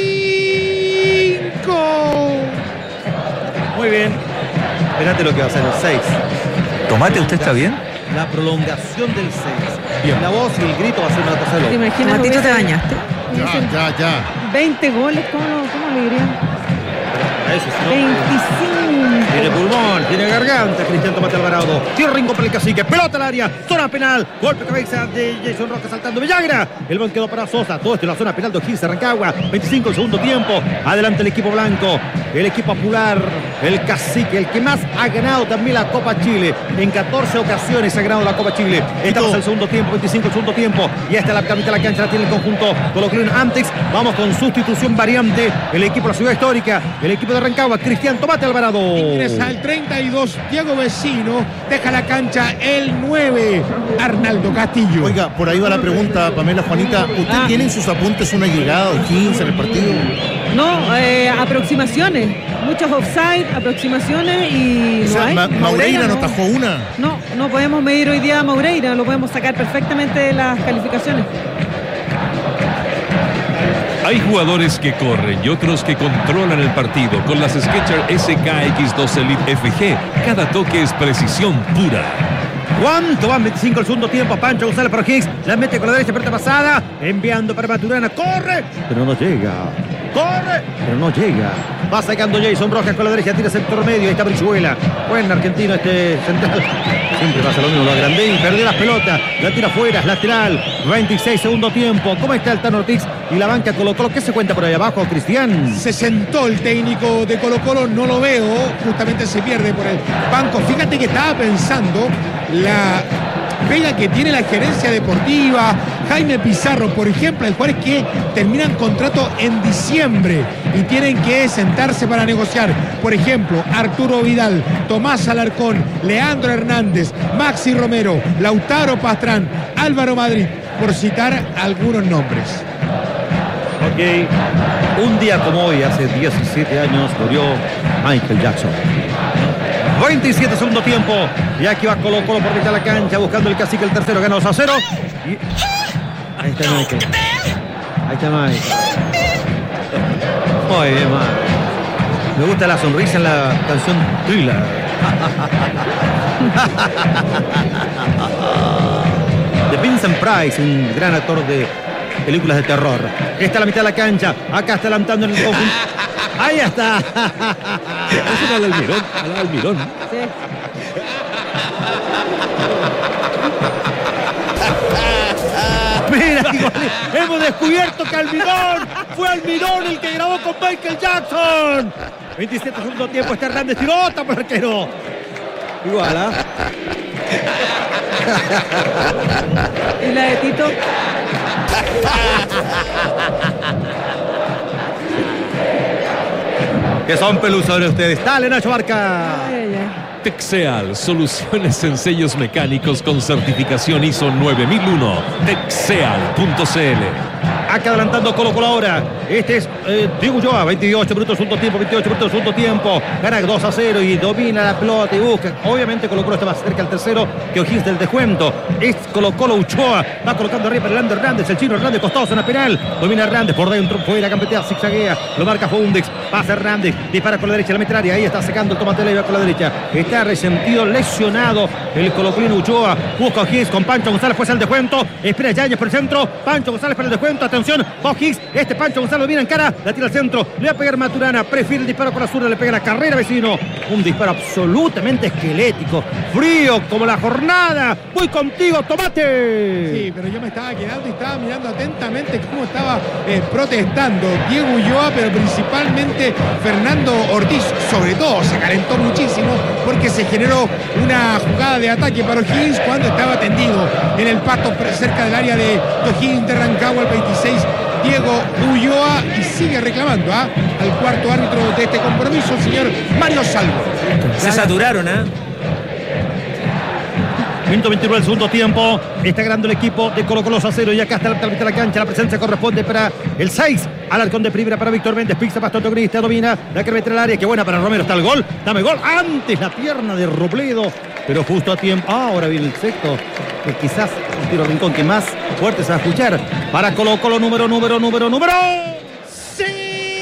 Muy bien, espérate lo que va a ser el 6. Tomate, ¿usted está bien? La prolongación del 6. Bien. La voz y el grito va a ser una cosa de loco. ¿Te imaginas? Tomatito, ¿te bañaste? Ya. 20 goles, ¿cómo le dirían? Eso sí, ¿no? 25. Tiene pulmón, tiene garganta, Cristian Tomate Alvarado. Tiro Rincón para el cacique, pelota al área, zona penal, golpe de cabeza de Jason Rojas saltando Villagra. El balón quedó para Sosa, todo esto en la zona penal de O'Higgins, Rancagua. 25 el segundo tiempo, adelante el equipo blanco, el equipo popular, el cacique, el que más ha ganado también la Copa Chile. En 14 ocasiones ha ganado la Copa Chile. Estamos al segundo tiempo, 25 el segundo tiempo. Y hasta la mitad de la cancha la tiene el conjunto Colo-Colo antes. Vamos con sustitución variante. El equipo de la ciudad histórica, el equipo de Rancagua, Cristian Tomate Alvarado. Ingresa al 32, Diego Vecino, deja la cancha el 9, Arnaldo Castillo. Oiga, por ahí va la pregunta, Pamela, Juanita. ¿Usted tiene en sus apuntes una llegada de 15 en el partido? No, aproximaciones, muchos offside, aproximaciones y o sea, no hay. Maureira no tajó una. No podemos medir hoy día a Maureira, lo podemos sacar perfectamente de las calificaciones. Hay jugadores que corren y otros que controlan el partido. Con las Skechers SKX2 Elite FG, cada toque es precisión pura. ¿Cuánto van? 25 el segundo tiempo. Pancho González para Higgs. La mete con la derecha, puerta pasada. Enviando para Maturana. Corre, pero no llega. corre, pero no llega. Va sacando Jason Rojas con la derecha, tira sector medio, ahí está Brizuela. Buen argentino central. Siempre pasa lo mismo, lo agrandé y perdió las pelotas. La tira afuera, es lateral. 26 segundo tiempo. ¿Cómo está el Tano Ortiz y la banca Colo-Colo? ¿Qué se cuenta por ahí abajo, Cristian? Se sentó el técnico de Colo-Colo, no lo veo. Justamente se pierde por el banco. Fíjate que estaba pensando la pega que tiene la gerencia deportiva, Jaime Pizarro, por ejemplo, hay jugadores que terminan contrato en diciembre y tienen que sentarse para negociar. Por ejemplo, Arturo Vidal, Tomás Alarcón, Leandro Hernández, Maxi Romero, Lautaro Pastrán, Álvaro Madrid, por citar algunos nombres. Ok, un día como hoy, hace 17 años, murió Michael Jackson. 27 segundo tiempo. Y aquí va Colo-Colo por mitad de la cancha buscando el cacique, el tercero, gana 2-0. Y... ahí está Michael. Ahí está Michael. Muy bien, Michael. Me gusta la sonrisa en la canción Thriller. De Vincent Price, un gran actor de películas de terror. Está a la mitad de la cancha. Acá está adelantando en el conjunto. Ahí está. Es al Almirón. Sí. Mira, igual, hemos descubierto que Almirón fue Almirón el que grabó con Michael Jackson. 27 segundo tiempo, está Hernández, tirota por arquero. Igual, ¿ah? ¿Y la de Tito? Que son peluzones ustedes. Dale, Nacho Barca. Texeal, soluciones en sellos mecánicos con certificación ISO 9001. Texeal.cl. Acá adelantando Colo-Colo ahora. Este es Diego Ulloa, 28 minutos segundo tiempo, 28 minutos segundo tiempo. Gana 2-0 y domina la pelota y busca. Obviamente Colo-Colo está más cerca al tercero que O'Higgins del descuento. Es Colo-Colo Ulloa. Va colocando arriba para Leandro Hernández. El chino Hernández costoso en la penal. Domina Hernández por dentro. Fuera, gambetea, zigzaguea. Lo marca Foundex. Pasa Hernández. Dispara con la derecha la metraria. Ahí está sacando el Tomatela y va con la derecha. Está resentido, lesionado el colocolino Ulloa. Busca O'Higgins con Pancho González. Pues el descuento. Espera Yáñez por el centro. Pancho González para el descuento. Atención. O'Higgins. Este Pancho González viene en cara. La tira al centro. Le va a pegar Maturana. Prefiere el disparo con la zurda. Le pega la carrera vecino. Un disparo absolutamente esquelético. Frío como la jornada. Voy contigo, Tomate. Sí, pero yo me estaba quedando y estaba mirando atentamente cómo estaba protestando Diego Ulloa, pero principalmente Fernando Ortiz. Sobre todo se calentó muchísimo porque se generó una jugada de ataque para O'Higgins cuando estaba tendido en el pasto cerca del área de O'Higgins de Rancagua, el 26 Diego Ulloa, y sigue reclamando al cuarto árbitro de este compromiso, el señor Mario Salvo. Se saturaron, Minuto 29 del segundo tiempo. Está ganando el equipo de Colo-Colo 2-0. Y acá está la mitad de la cancha. La presencia corresponde para el 6. Alarcón de primera para Víctor Méndez. Pizza para Toto Grista. Domina. La que mete al área. Qué buena para Romero. Está el gol. Dame gol. Antes la pierna de Robledo. Pero justo a tiempo. Ahora viene el sexto. Que quizás un tiro rincón que más fuerte se va a escuchar. Para Colo-Colo número 6.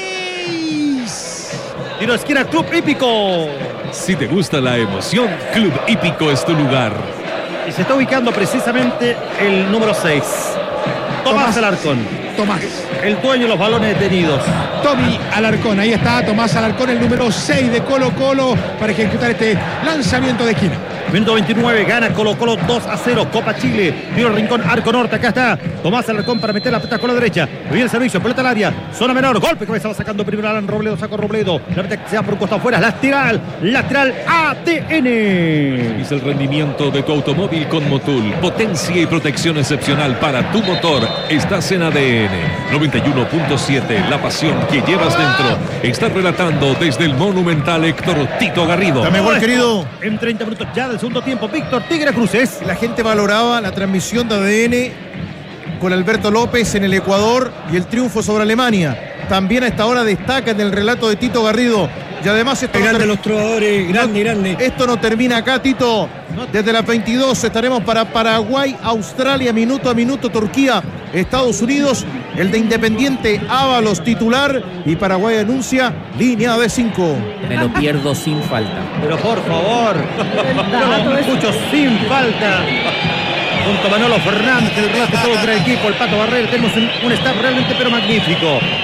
Tiro de esquina, Club Hípico. Si te gusta la emoción, Club Hípico es tu lugar. Y se está ubicando precisamente el número 6. Tomás Alarcón. Tomás. El dueño de los balones detenidos. Tommy Alarcón. Ahí está Tomás Alarcón, el número 6 de Colo-Colo, para ejecutar este lanzamiento de esquina. Minuto 29, gana Colo-Colo 2-0, Copa Chile. Tiro rincón, arco norte, acá está Tomás Alarcón para meter la pelota con la derecha. Viene el servicio, pelota al área, zona menor, golpe que va sacando primero Alan Robledo, sacó Robledo. La pelota que se va por un costado afuera, lateral ATN. Es el rendimiento de tu automóvil con Motul. Potencia y protección excepcional para tu motor. Estás en ADN 91.7, la pasión que llevas dentro. Está relatando desde el Monumental Héctor Tito Garrido. Dame gol, querido. En 30 minutos ya del segundo tiempo, Víctor Tigre Cruces. La gente valoraba la transmisión de ADN con Alberto López en el Ecuador y el triunfo sobre Alemania. También a esta hora destaca en el relato de Tito Garrido. Y además esto grande los trovadores, grande. Esto no termina acá, Tito. Desde las 22 estaremos para Paraguay, Australia, minuto a minuto, Turquía, Estados Unidos. El de Independiente Ábalos titular y Paraguay anuncia línea de 5. Me lo pierdo sin falta. Pero por favor, no lo escucho sin falta. Junto a Manolo Fernández, el relato todo el equipo, el Pato Barrera, tenemos un staff realmente pero magnífico.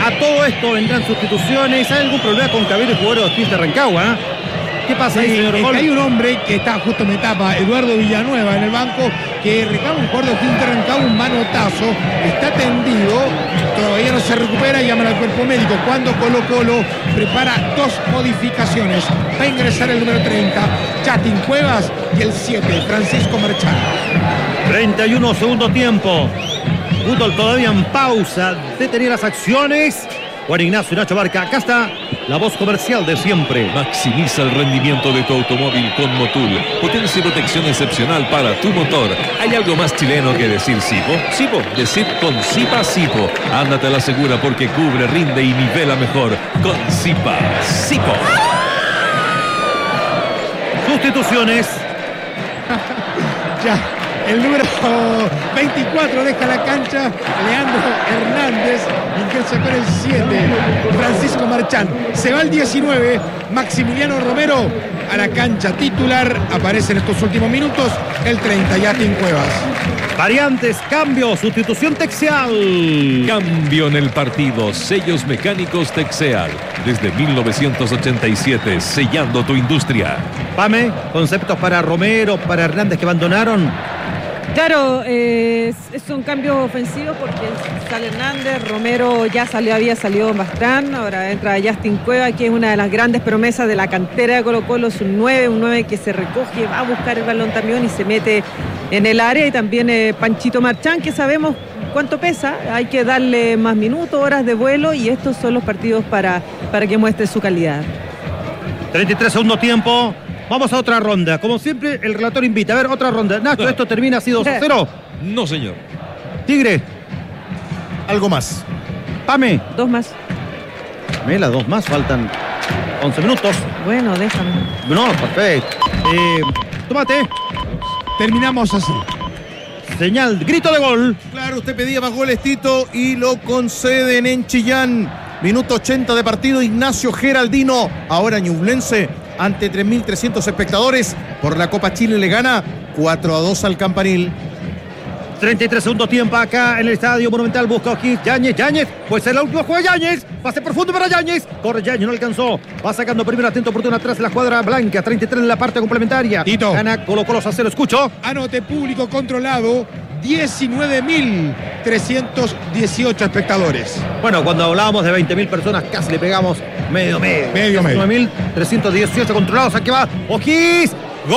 A todo esto vendrán sustituciones. ¿Hay algún problema con Cabero y jugador de O'Higgins de Rancagua? ¿Qué pasa ahí, señor Gol? Hay un hombre que está justo en mi etapa, Eduardo Villanueva, en el banco, que reclama un jugador de O'Higgins de Rancagua, un manotazo, está tendido, todavía no se recupera, llaman al cuerpo médico. Cuando Colo-Colo prepara 2 modificaciones, va a ingresar el número 30, Chatin Cuevas, y el 7, Francisco Marchán. 31 segundo tiempo. Fútbol todavía en pausa. Detenía las acciones. Juan Ignacio y Nacho Barca. Acá está la voz comercial de siempre. Maximiza el rendimiento de tu automóvil con Motul. Potencia y protección excepcional para tu motor. ¿Hay algo más chileno que decir Sipo? Sipo, decir con Sipa Sipo. Ándate a la segura porque cubre, rinde y nivela mejor. Con Sipa Sipo. Sustituciones. Ya. El número 24 deja la cancha, Leandro Hernández, ingresa con el 7, Francisco Marchán. Se va el 19, Maximiliano Romero a la cancha titular. Aparece en estos últimos minutos el 30, Yatin Cuevas. Variantes, cambio, sustitución Texeal. Cambio en el partido. Sellos mecánicos Texeal. Desde 1987, sellando tu industria. Pame, conceptos para Romero, para Hernández que abandonaron. Claro, son cambios ofensivos porque sale Hernández, Romero ya había salido Bastrán, ahora entra Justin Cueva, que es una de las grandes promesas de la cantera de Colo-Colo, es un 9 que se recoge, va a buscar el balón también y se mete en el área, y también Panchito Marchán, que sabemos cuánto pesa, hay que darle más minutos, horas de vuelo, y estos son los partidos para que muestre su calidad. 33 segundo tiempo. Vamos a otra ronda. Como siempre, el relator invita. A ver, otra ronda. Nacho, ¿esto termina así 2-0? No, señor. Tigre. Algo más. Pame. 2 más. Mela, 2 más. Faltan 11 minutos. Bueno, déjame. No, perfecto. Tómate. Terminamos así. Señal, grito de gol. Claro, usted pedía más goles, Tito, y lo conceden en Chillán. Minuto 80 de partido. Ignacio Geraldino, ahora ñublense, ante 3.300 espectadores por la Copa Chile, le gana 4-2 al Campanil. 33 segundo tiempo acá en el Estadio Monumental. Busca aquí Yáñez, puede ser la última jugada. Yáñez, pase profundo para Yáñez, corre Yáñez, no alcanzó, va sacando primero atento oportuno atrás de la cuadra blanca. 33 en la parte complementaria. Tito. Gana Colo-Colo a 0, escucho. Anote público controlado, 19.318 espectadores. Bueno, cuando hablábamos de 20.000 personas, casi le pegamos medio. 19.318 controlados. Aquí va O'Higgins. ¡Gol!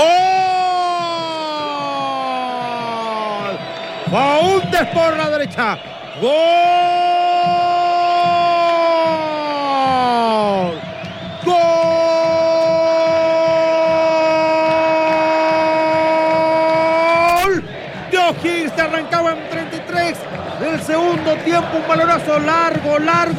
Faúndez por la derecha. ¡Gol! ¡Gol! De O'Higgins, de Rancagua en 33 del segundo tiempo. Un balonazo largo.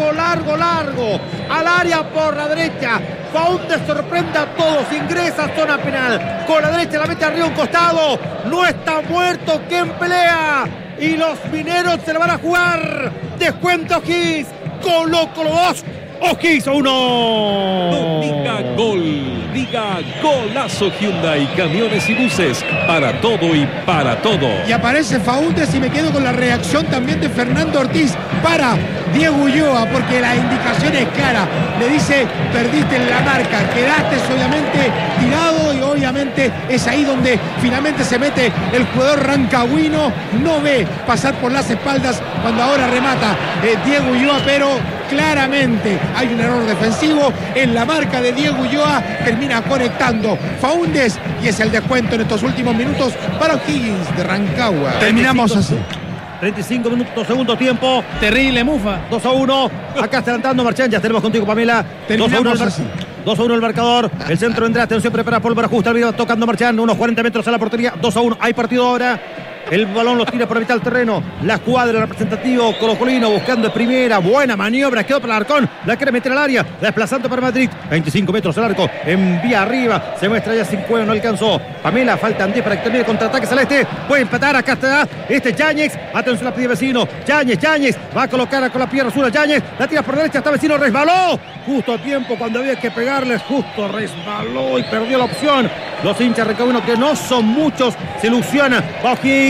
Al área por la derecha. Faúndez sorprende a todos, ingresa a zona penal. Con la derecha la mete arriba un costado. No está muerto, ¿quién pelea? Y los mineros se la van a jugar. Descuento O'Higgins. Colo-Colo 2. O'Higgins 1. No diga gol, diga golazo. Hyundai, camiones y buses, para todo y para todo. Y aparece Faúndez y me quedo con la reacción también de Fernando Ortiz para Diego Ulloa, porque la indicación es clara. Le dice, perdiste en la marca, quedaste obviamente tirado, y obviamente es ahí donde finalmente se mete el jugador rancagüino. No ve pasar por las espaldas cuando ahora remata Diego Ulloa, pero claramente hay un error defensivo en la marca de Diego Ulloa. Termina conectando Faúndez y es el descuento en estos últimos minutos para O'Higgins de Rancagua. Terminamos así. 35 minutos, segundo tiempo. Terrible mufa. 2-1. Acá está adelantando Marchán. Ya tenemos contigo, Pamela. 2-1 el marcador. El centro vendrá. Atención, prepara Pólvora justa. Tocando Marchán. Unos 40 metros a la portería. 2-1. Hay partido ahora. El balón lo tira por la mitad del terreno. La cuadra representativo colocolino buscando de primera. Buena maniobra. Quedó para el Arcón. La quiere meter al área. Desplazando para Madrid. 25 metros al arco. Envía arriba. Se muestra ya sin cuello. No alcanzó. Pamela. Faltan 10 para que termine el contraataque celeste. Puede empatar. Acá está Yáñez. Atención, la pide Vecino. Yáñez. Va a colocar con la pierna azul a Yáñez. La tira por derecha. Está Vecino. Resbaló. Justo a tiempo cuando había que pegarles. Justo resbaló y perdió la opción. Los hinchas recaubinos, que no son muchos, se ilusionan. Va O'Higgins.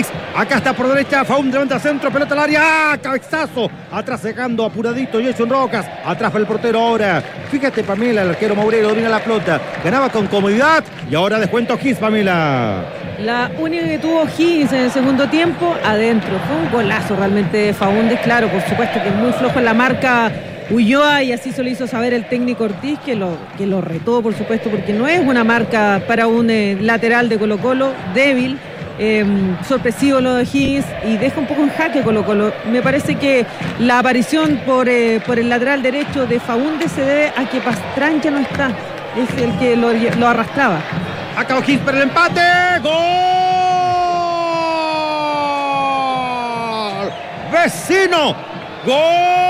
O'Higgins. Acá está por derecha, Faún levanta al centro, pelota al área, cabezazo. Atrás sacando apuradito Jason Rocas. Atrás para el portero ahora. Fíjate, Pamela, el arquero Mourero domina la pelota. Ganaba con comodidad y ahora descuenta O'Higgins, Pamela. La única que tuvo O'Higgins en el segundo tiempo, adentro. Fue un golazo realmente de Faúndez. Claro, por supuesto que es muy flojo en la marca Ulloa, y así se lo hizo saber el técnico Ortiz, que lo retó, por supuesto, porque no es una marca para un lateral de Colo-Colo, débil. Sorpresivo lo de O'Higgins y deja un poco en jaque Colo-Colo. Me parece que la aparición por el lateral derecho de Faúndez se debe a que Pastrán ya no está, es el que lo arrastraba. Acá O'Higgins para el empate. ¡Gol! ¡Vecino! ¡Gol!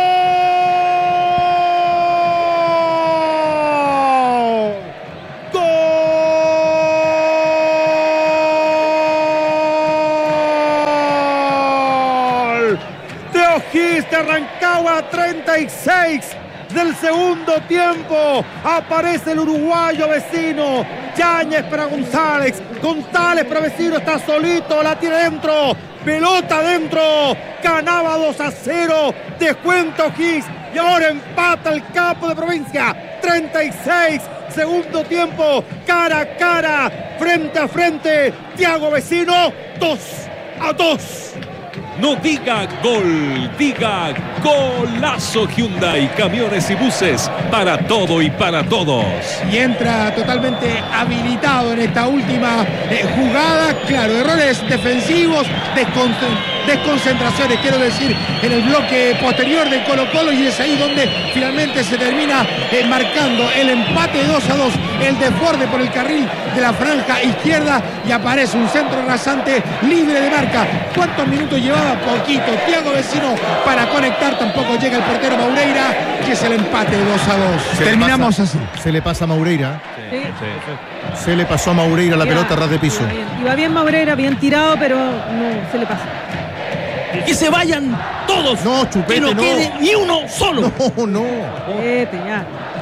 De Rancagua, 36 del segundo tiempo. Aparece el uruguayo Vecino. Yáñez para González. González para Vecino. Está solito. La tiene dentro. Pelota dentro. Ganaba 2-0. Descuento O'Higgins. Y ahora empata el campo de Provincia. 36. Segundo tiempo. Cara a cara. Frente a frente. Thiago Vecino. 2-2. No diga gol, diga golazo. Hyundai, camiones y buses, para todo y para todos. Y entra totalmente habilitado en esta última jugada. Claro, errores defensivos, desconcentraciones, quiero decir, en el bloque posterior de Colo-Colo, y es ahí donde finalmente se termina marcando el empate 2-2. El desborde por el carril de la franja izquierda y aparece un centro rasante libre de marca. ¿Cuántos minutos llevaba? Poquito. Thiago Vecino para conectar, tampoco llega el portero Maureira, que es el empate 2-2. Terminamos así. Se le pasa a Maureira. Sí. Se le pasó a Maureira la pelota ras de piso. Iba bien Maureira, bien tirado, pero no se le pasa. Que se vayan todos. No, Chupete, que no quede ni uno solo. No. Ya.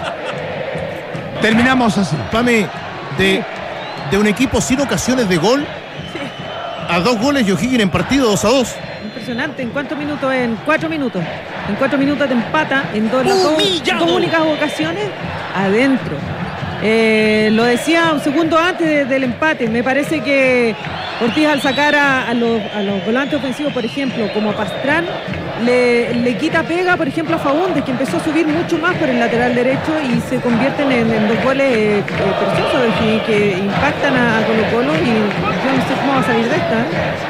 Terminamos así. Pame, de un equipo sin ocasiones de gol a 2 goles y O'Higgins en partido 2-2. Impresionante. ¿En cuántos minutos? En 4 minutos. En 4 minutos te empata en dos únicas ocasiones adentro. Lo decía un segundo antes del empate. Me parece que Ortiz, al sacar a los volantes ofensivos, por ejemplo, como a Pastrán, le quita pega, por ejemplo, a Faúndez, que empezó a subir mucho más por el lateral derecho y se convierten en 2 goles preciosos que impactan a Colo-Colo, y yo no sé cómo va a salir de esta.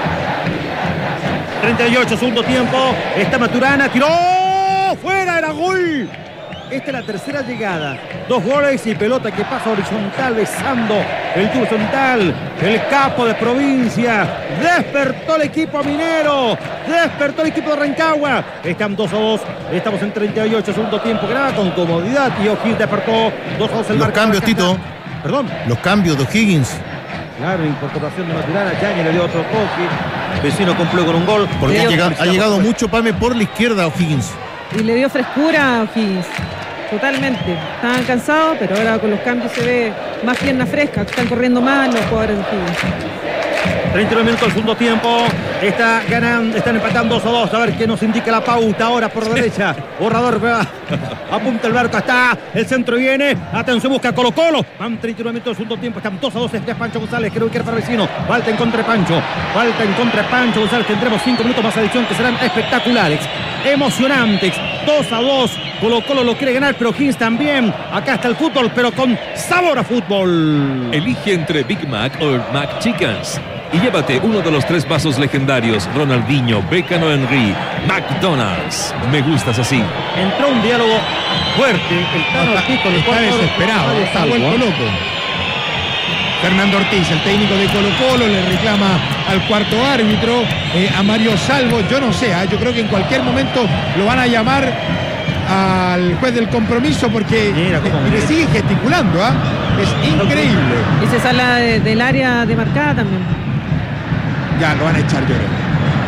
38, segundo tiempo. Está Maturana, tiró. ¡Fuera! Era gol. Esta es la tercera llegada. 2 goles y pelota que pasa horizontal, besando el horizontal. El capo de Provincia. Despertó el equipo minero. Despertó el equipo de Rancagua. Están 2-2. Estamos en 38, segundo tiempo. Graba con comodidad. Y O'Higgins despertó. 2-2 el Los cambios, Tito. Perdón. Los cambios de O'Higgins. Claro, incorporación de Maturana. Yáñez le dio otro toque. Vecino cumplió con un gol. Porque ha llegado mucho, Pame, por la izquierda O'Higgins. Y le dio frescura a O'Higgins. Totalmente. Estaban cansados, pero ahora con los cambios se ve más pierna fresca. Están corriendo más los jugadores de O'Higgins. 39 minutos del segundo tiempo. Están empatando 2-2. A ver qué nos indica la pauta ahora por derecha. Borrador, apunta el barco. Está el centro, viene. Atención, busca Colo-Colo. Van 39 minutos del segundo tiempo. Están 2-2. Este es Pancho González. Creo que era para Vecino. Falta en contra de Pancho. González. Tendremos 5 minutos más de adición que serán espectaculares, emocionantes. 2-2. Colo-Colo lo quiere ganar, pero O'Higgins también. Acá está el fútbol, pero con sabor a fútbol. Elige entre Big Mac o Mac Chickens y llévate uno de los 3 vasos legendarios: Ronaldinho, Beckham o Henry. McDonald's. Me gustas así. Entró un diálogo fuerte. El Tano Ortiz con el está desesperado, está vuelto loco. Fernando Ortiz, el técnico de Colo-Colo, le reclama al cuarto árbitro, a Mario Salvo. Yo no sé, yo creo que en cualquier momento lo van a llamar al juez del compromiso, porque le sigue gesticulando. Es increíble. Y se sale del área demarcada también. Ya lo van a echar, yo creo.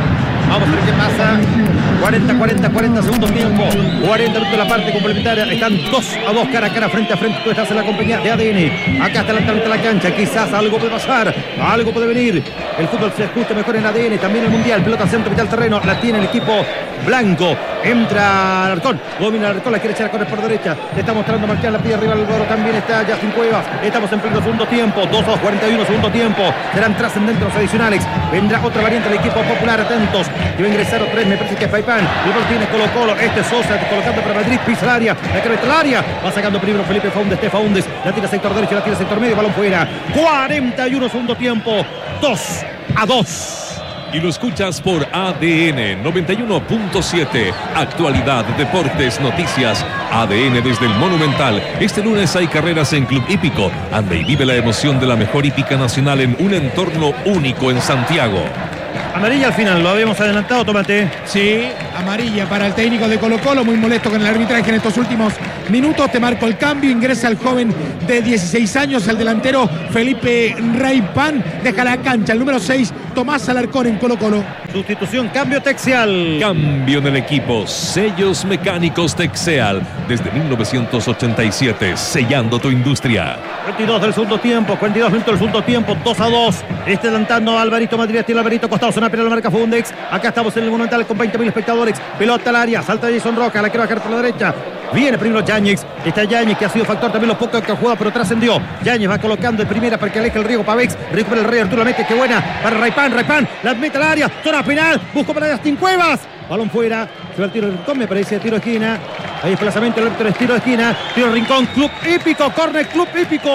Vamos a ver qué pasa. 40 segundos tiempo. 40 minutos de la parte complementaria. Están 2-2 cara a cara, frente a frente. Tú estás en la compañía de ADN. Acá está la cancha. Quizás algo puede pasar. Algo puede venir. El fútbol se escucha mejor en ADN. También el mundial. Pelota centro, mitad del terreno. La tiene el equipo blanco. Entra Alarcón. Domina Alarcón. La quiere echar con el por derecha. Se está mostrando marcar la pilla arriba del Goro. También está Justin Cuevas. Estamos en pleno segundo tiempo. 2-2, 41 segundo tiempo. Serán trascendentes los adicionales. Vendrá otra variante del equipo popular. Atentos. Debe ingresar 3. Me parece que es Paipán. El gol tiene Colo-Colo. Este es Sosa colocando para Madrid. Pisa el área. La que mete el área. Va sacando primero Felipe Faúndez. La tira sector derecho. La tira sector medio. Balón fuera. 41 segundo tiempo. 2-2. Y lo escuchas por ADN 91.7. Actualidad, deportes, noticias. ADN desde el Monumental. Este lunes hay carreras en Club Hípico. Anda y vive la emoción de la mejor hípica nacional en un entorno único en Santiago. Amarilla al final, lo habíamos adelantado, Tomate. Sí, amarilla para el técnico de Colo-Colo, muy molesto con el arbitraje en estos últimos minutos. Te marco el cambio, ingresa el joven de 16 años, el delantero Felipe Raipán, deja la cancha, el número 6, Tomás Alarcón en Colo-Colo. Sustitución, cambio Texeal. Cambio en el equipo, sellos mecánicos Texeal, desde 1987, sellando tu industria. 22 del segundo tiempo, 42 minutos del segundo tiempo, 2-2. Está adelantando Alvarito Madrid, tiene Alvarito Costado, zona penal, marca Fundex. Acá estamos en el Monumental con 20.000 espectadores. Pelota al área, salta Jason Roca, la quiere bajar por la derecha. Viene primero Yáñez. Está Yáñez, que ha sido factor también los pocos que ha jugado, pero trascendió. Yáñez va colocando de primera para que aleje el riesgo Pavex. Recupera el Rey Arturo, la mete, qué buena para Raipán. La mete al área, zona penal, busco para Justin Cuevas. Balón fuera, se va el tiro de Rincón, me parece, tiro de esquina. Hay desplazamiento, el árbitro es tiro de esquina. Tiro de Rincón, Club Hípico, córner, Club Hípico.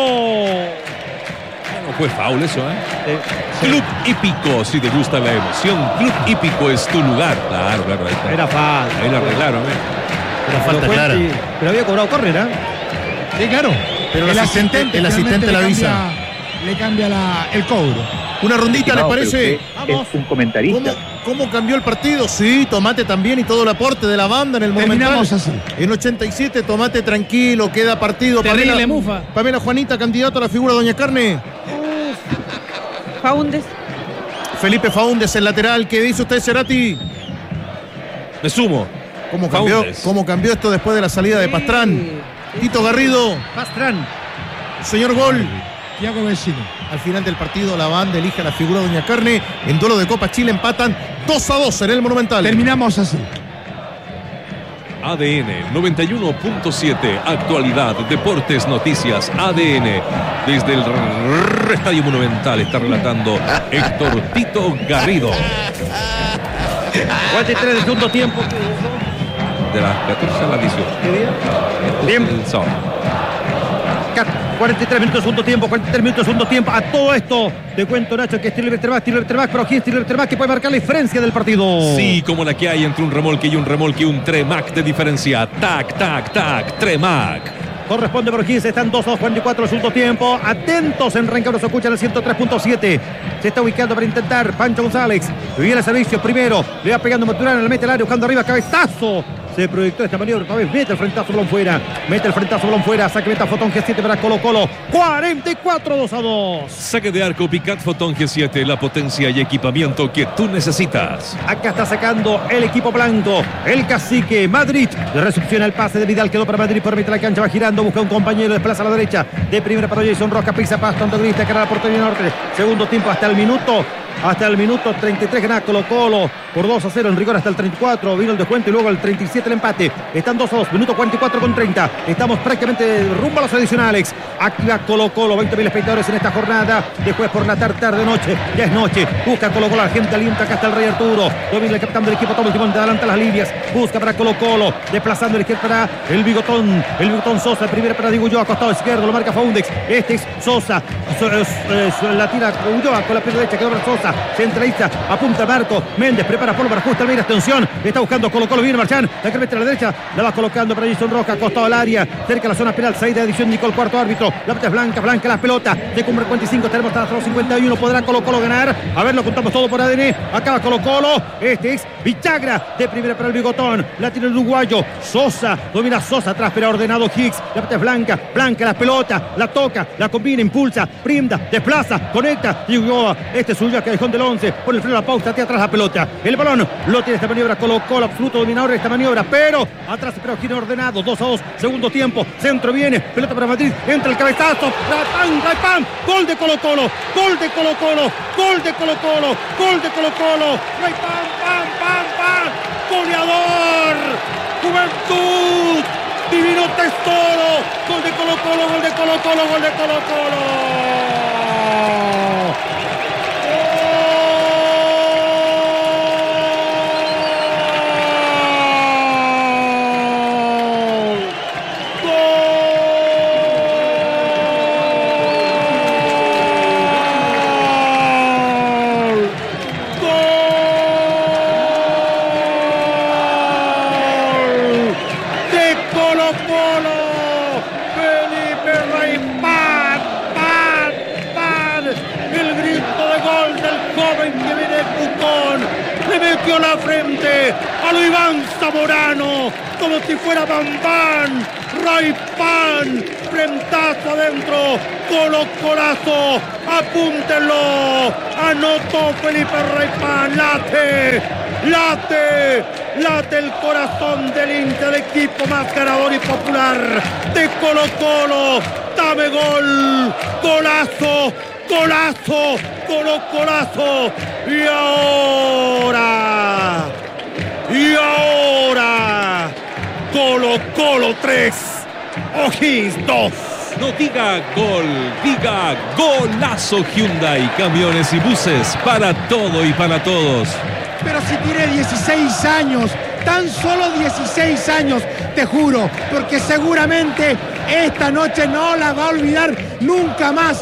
No fue foul eso, ¿eh? Club Hípico, si te gusta la emoción, Club Hípico es tu lugar. Claro, ahí está. Era falta. Ahí lo arreglaron, Era falta clara. Pero había cobrado córner, ¿eh? Sí, claro. Pero el asistente la avisa. Le cambia el cobro. Una rondita, ¿les parece? Vamos. Es un comentarista. ¿Cómo cambió el partido? Sí, Tomate también y todo el aporte de la banda en el momento. Terminamos así. En 87, Tomate tranquilo, queda partido. Terrible mufa. Pamela Juanita, candidato a la figura de Doña Carne. Faúndez. Felipe Faúndez, el lateral. ¿Qué dice usted, Cerati? Me sumo. ¿Cómo cambió esto después de la salida de Pastrán? Tito Garrido. Pastrán. Señor gol. Thiago Vecino. Al final del partido, la banda elige a la figura de Doña Carne. En duelo de Copa Chile empatan 2-2 en el Monumental. Terminamos así. ADN 91.7. Actualidad, deportes, noticias. ADN desde el Estadio Monumental está relatando Héctor Tito Garrido. 43 del segundo tiempo. De las 14 a las 18. ¿Qué día? Bien. El sábado. 43 minutos de segundo tiempo, 43 minutos de segundo tiempo. A todo esto, te cuento, Nacho, que es tiro libre Terbac, pero aquí es tiro libre que puede marcar la diferencia del partido. Sí, como la que hay entre un remolque y un Tremac de diferencia. Tac, tac, tac, Tremac. Corresponde por 15, están 2-2, 44 el segundo tiempo. Atentos, en Rancagua se escucha en el 103.7. Se está ubicando para intentar Pancho González. Viene el servicio primero, le va pegando Maturana, le mete el área, buscando arriba, cabezazo. Se proyectó esta maniobra, Pavés mete el frentazo, balón fuera, saque meta Fotón G7 para Colo-Colo, 44-2-2. Saque de arco Picat Fotón G7, la potencia y equipamiento que tú necesitas. Acá está sacando el equipo blanco, el cacique Madrid, le recepciona el pase de Vidal, quedó para Madrid, por mitad de la cancha, va girando, busca un compañero, desplaza a la derecha, de primera para Jason Roca, pisa Pasto, antagonista, cara a la portería norte, segundo tiempo hasta el minuto 33 gana Colo-Colo por 2-0 en rigor hasta el 34, vino el descuento y luego el 37 el empate. Están 2-2, minuto 44 con 30. Estamos prácticamente rumbo a los adicionales. Activa Colo-Colo, 20.000 espectadores en esta jornada. Después por la tarde, noche, ya es noche. Busca Colo-Colo, la gente alienta, acá está el Rey Arturo. Domina el capitán del equipo, toma el timón, adelanta las líneas. Busca para Colo-Colo, desplazando el izquierdo para el Bigotón Sosa, el primero para Diego Ulloa, costado izquierdo, lo marca Faúndex. Este es Sosa, la tira Ulloa con la pierna derecha, quedó para Sosa. Centralista, apunta Marco Méndez, prepara Polo para ajusta, Almeida, atención, está buscando Colo-Colo, viene Marchán, la que mete a la derecha, la va colocando para Jason Roca, costado al área, cerca de la zona penal, salida de edición, Nicole, cuarto árbitro, la pelota es blanca la pelota, de cumbre 45, tenemos hasta los 51, podrá Colo-Colo ganar, a ver, lo contamos todo por ADN, acaba Colo-Colo, este es Bichagra de primera para el bigotón. La tiene el uruguayo. Sosa. Domina Sosa atrás, pero ordenado Higgs. La pelota es blanca. Blanca la pelota. La toca. La combina. Impulsa. Brinda. Desplaza. Conecta. Y Ulloa. Este es Ulloa, callejón del 11. Pone el freno a la pausa. Tiene atrás la pelota. El balón lo tiene esta maniobra. Colocó el absoluto dominador de esta maniobra. Pero atrás, pero gira ordenado. 2-2. Segundo tiempo. Centro viene. Pelota para Madrid. Entra el cabezazo. Raipán. Gol de Colo-Colo. Gol de Colo-Colo. Gol de Colo-Colo. Gol de Colo-Colo. Raipán. ¡Pam! ¡Goleador! ¡Juventud! ¡Divino Tesoro! ¡Gol de Colo-Colo! ¡Gol de Colo-Colo! ¡Gol de Colo-Colo! La frente a lo Iván Zamorano como si fuera Bambán. Raipán, frentazo adentro, Colo-Colazo, apúntenlo, anotó Felipe Raipán. Late el corazón del hincha del equipo más ganador y popular de Colo-Colo. Dame gol, golazo, Colo-Colazo. Y ahora, Colo-Colo 3, O'Higgins 2. No diga gol, diga golazo. Hyundai, camiones y buses, para todo y para todos. Pero si tiene 16 años, tan solo 16 años, te juro, porque seguramente esta noche no la va a olvidar nunca más.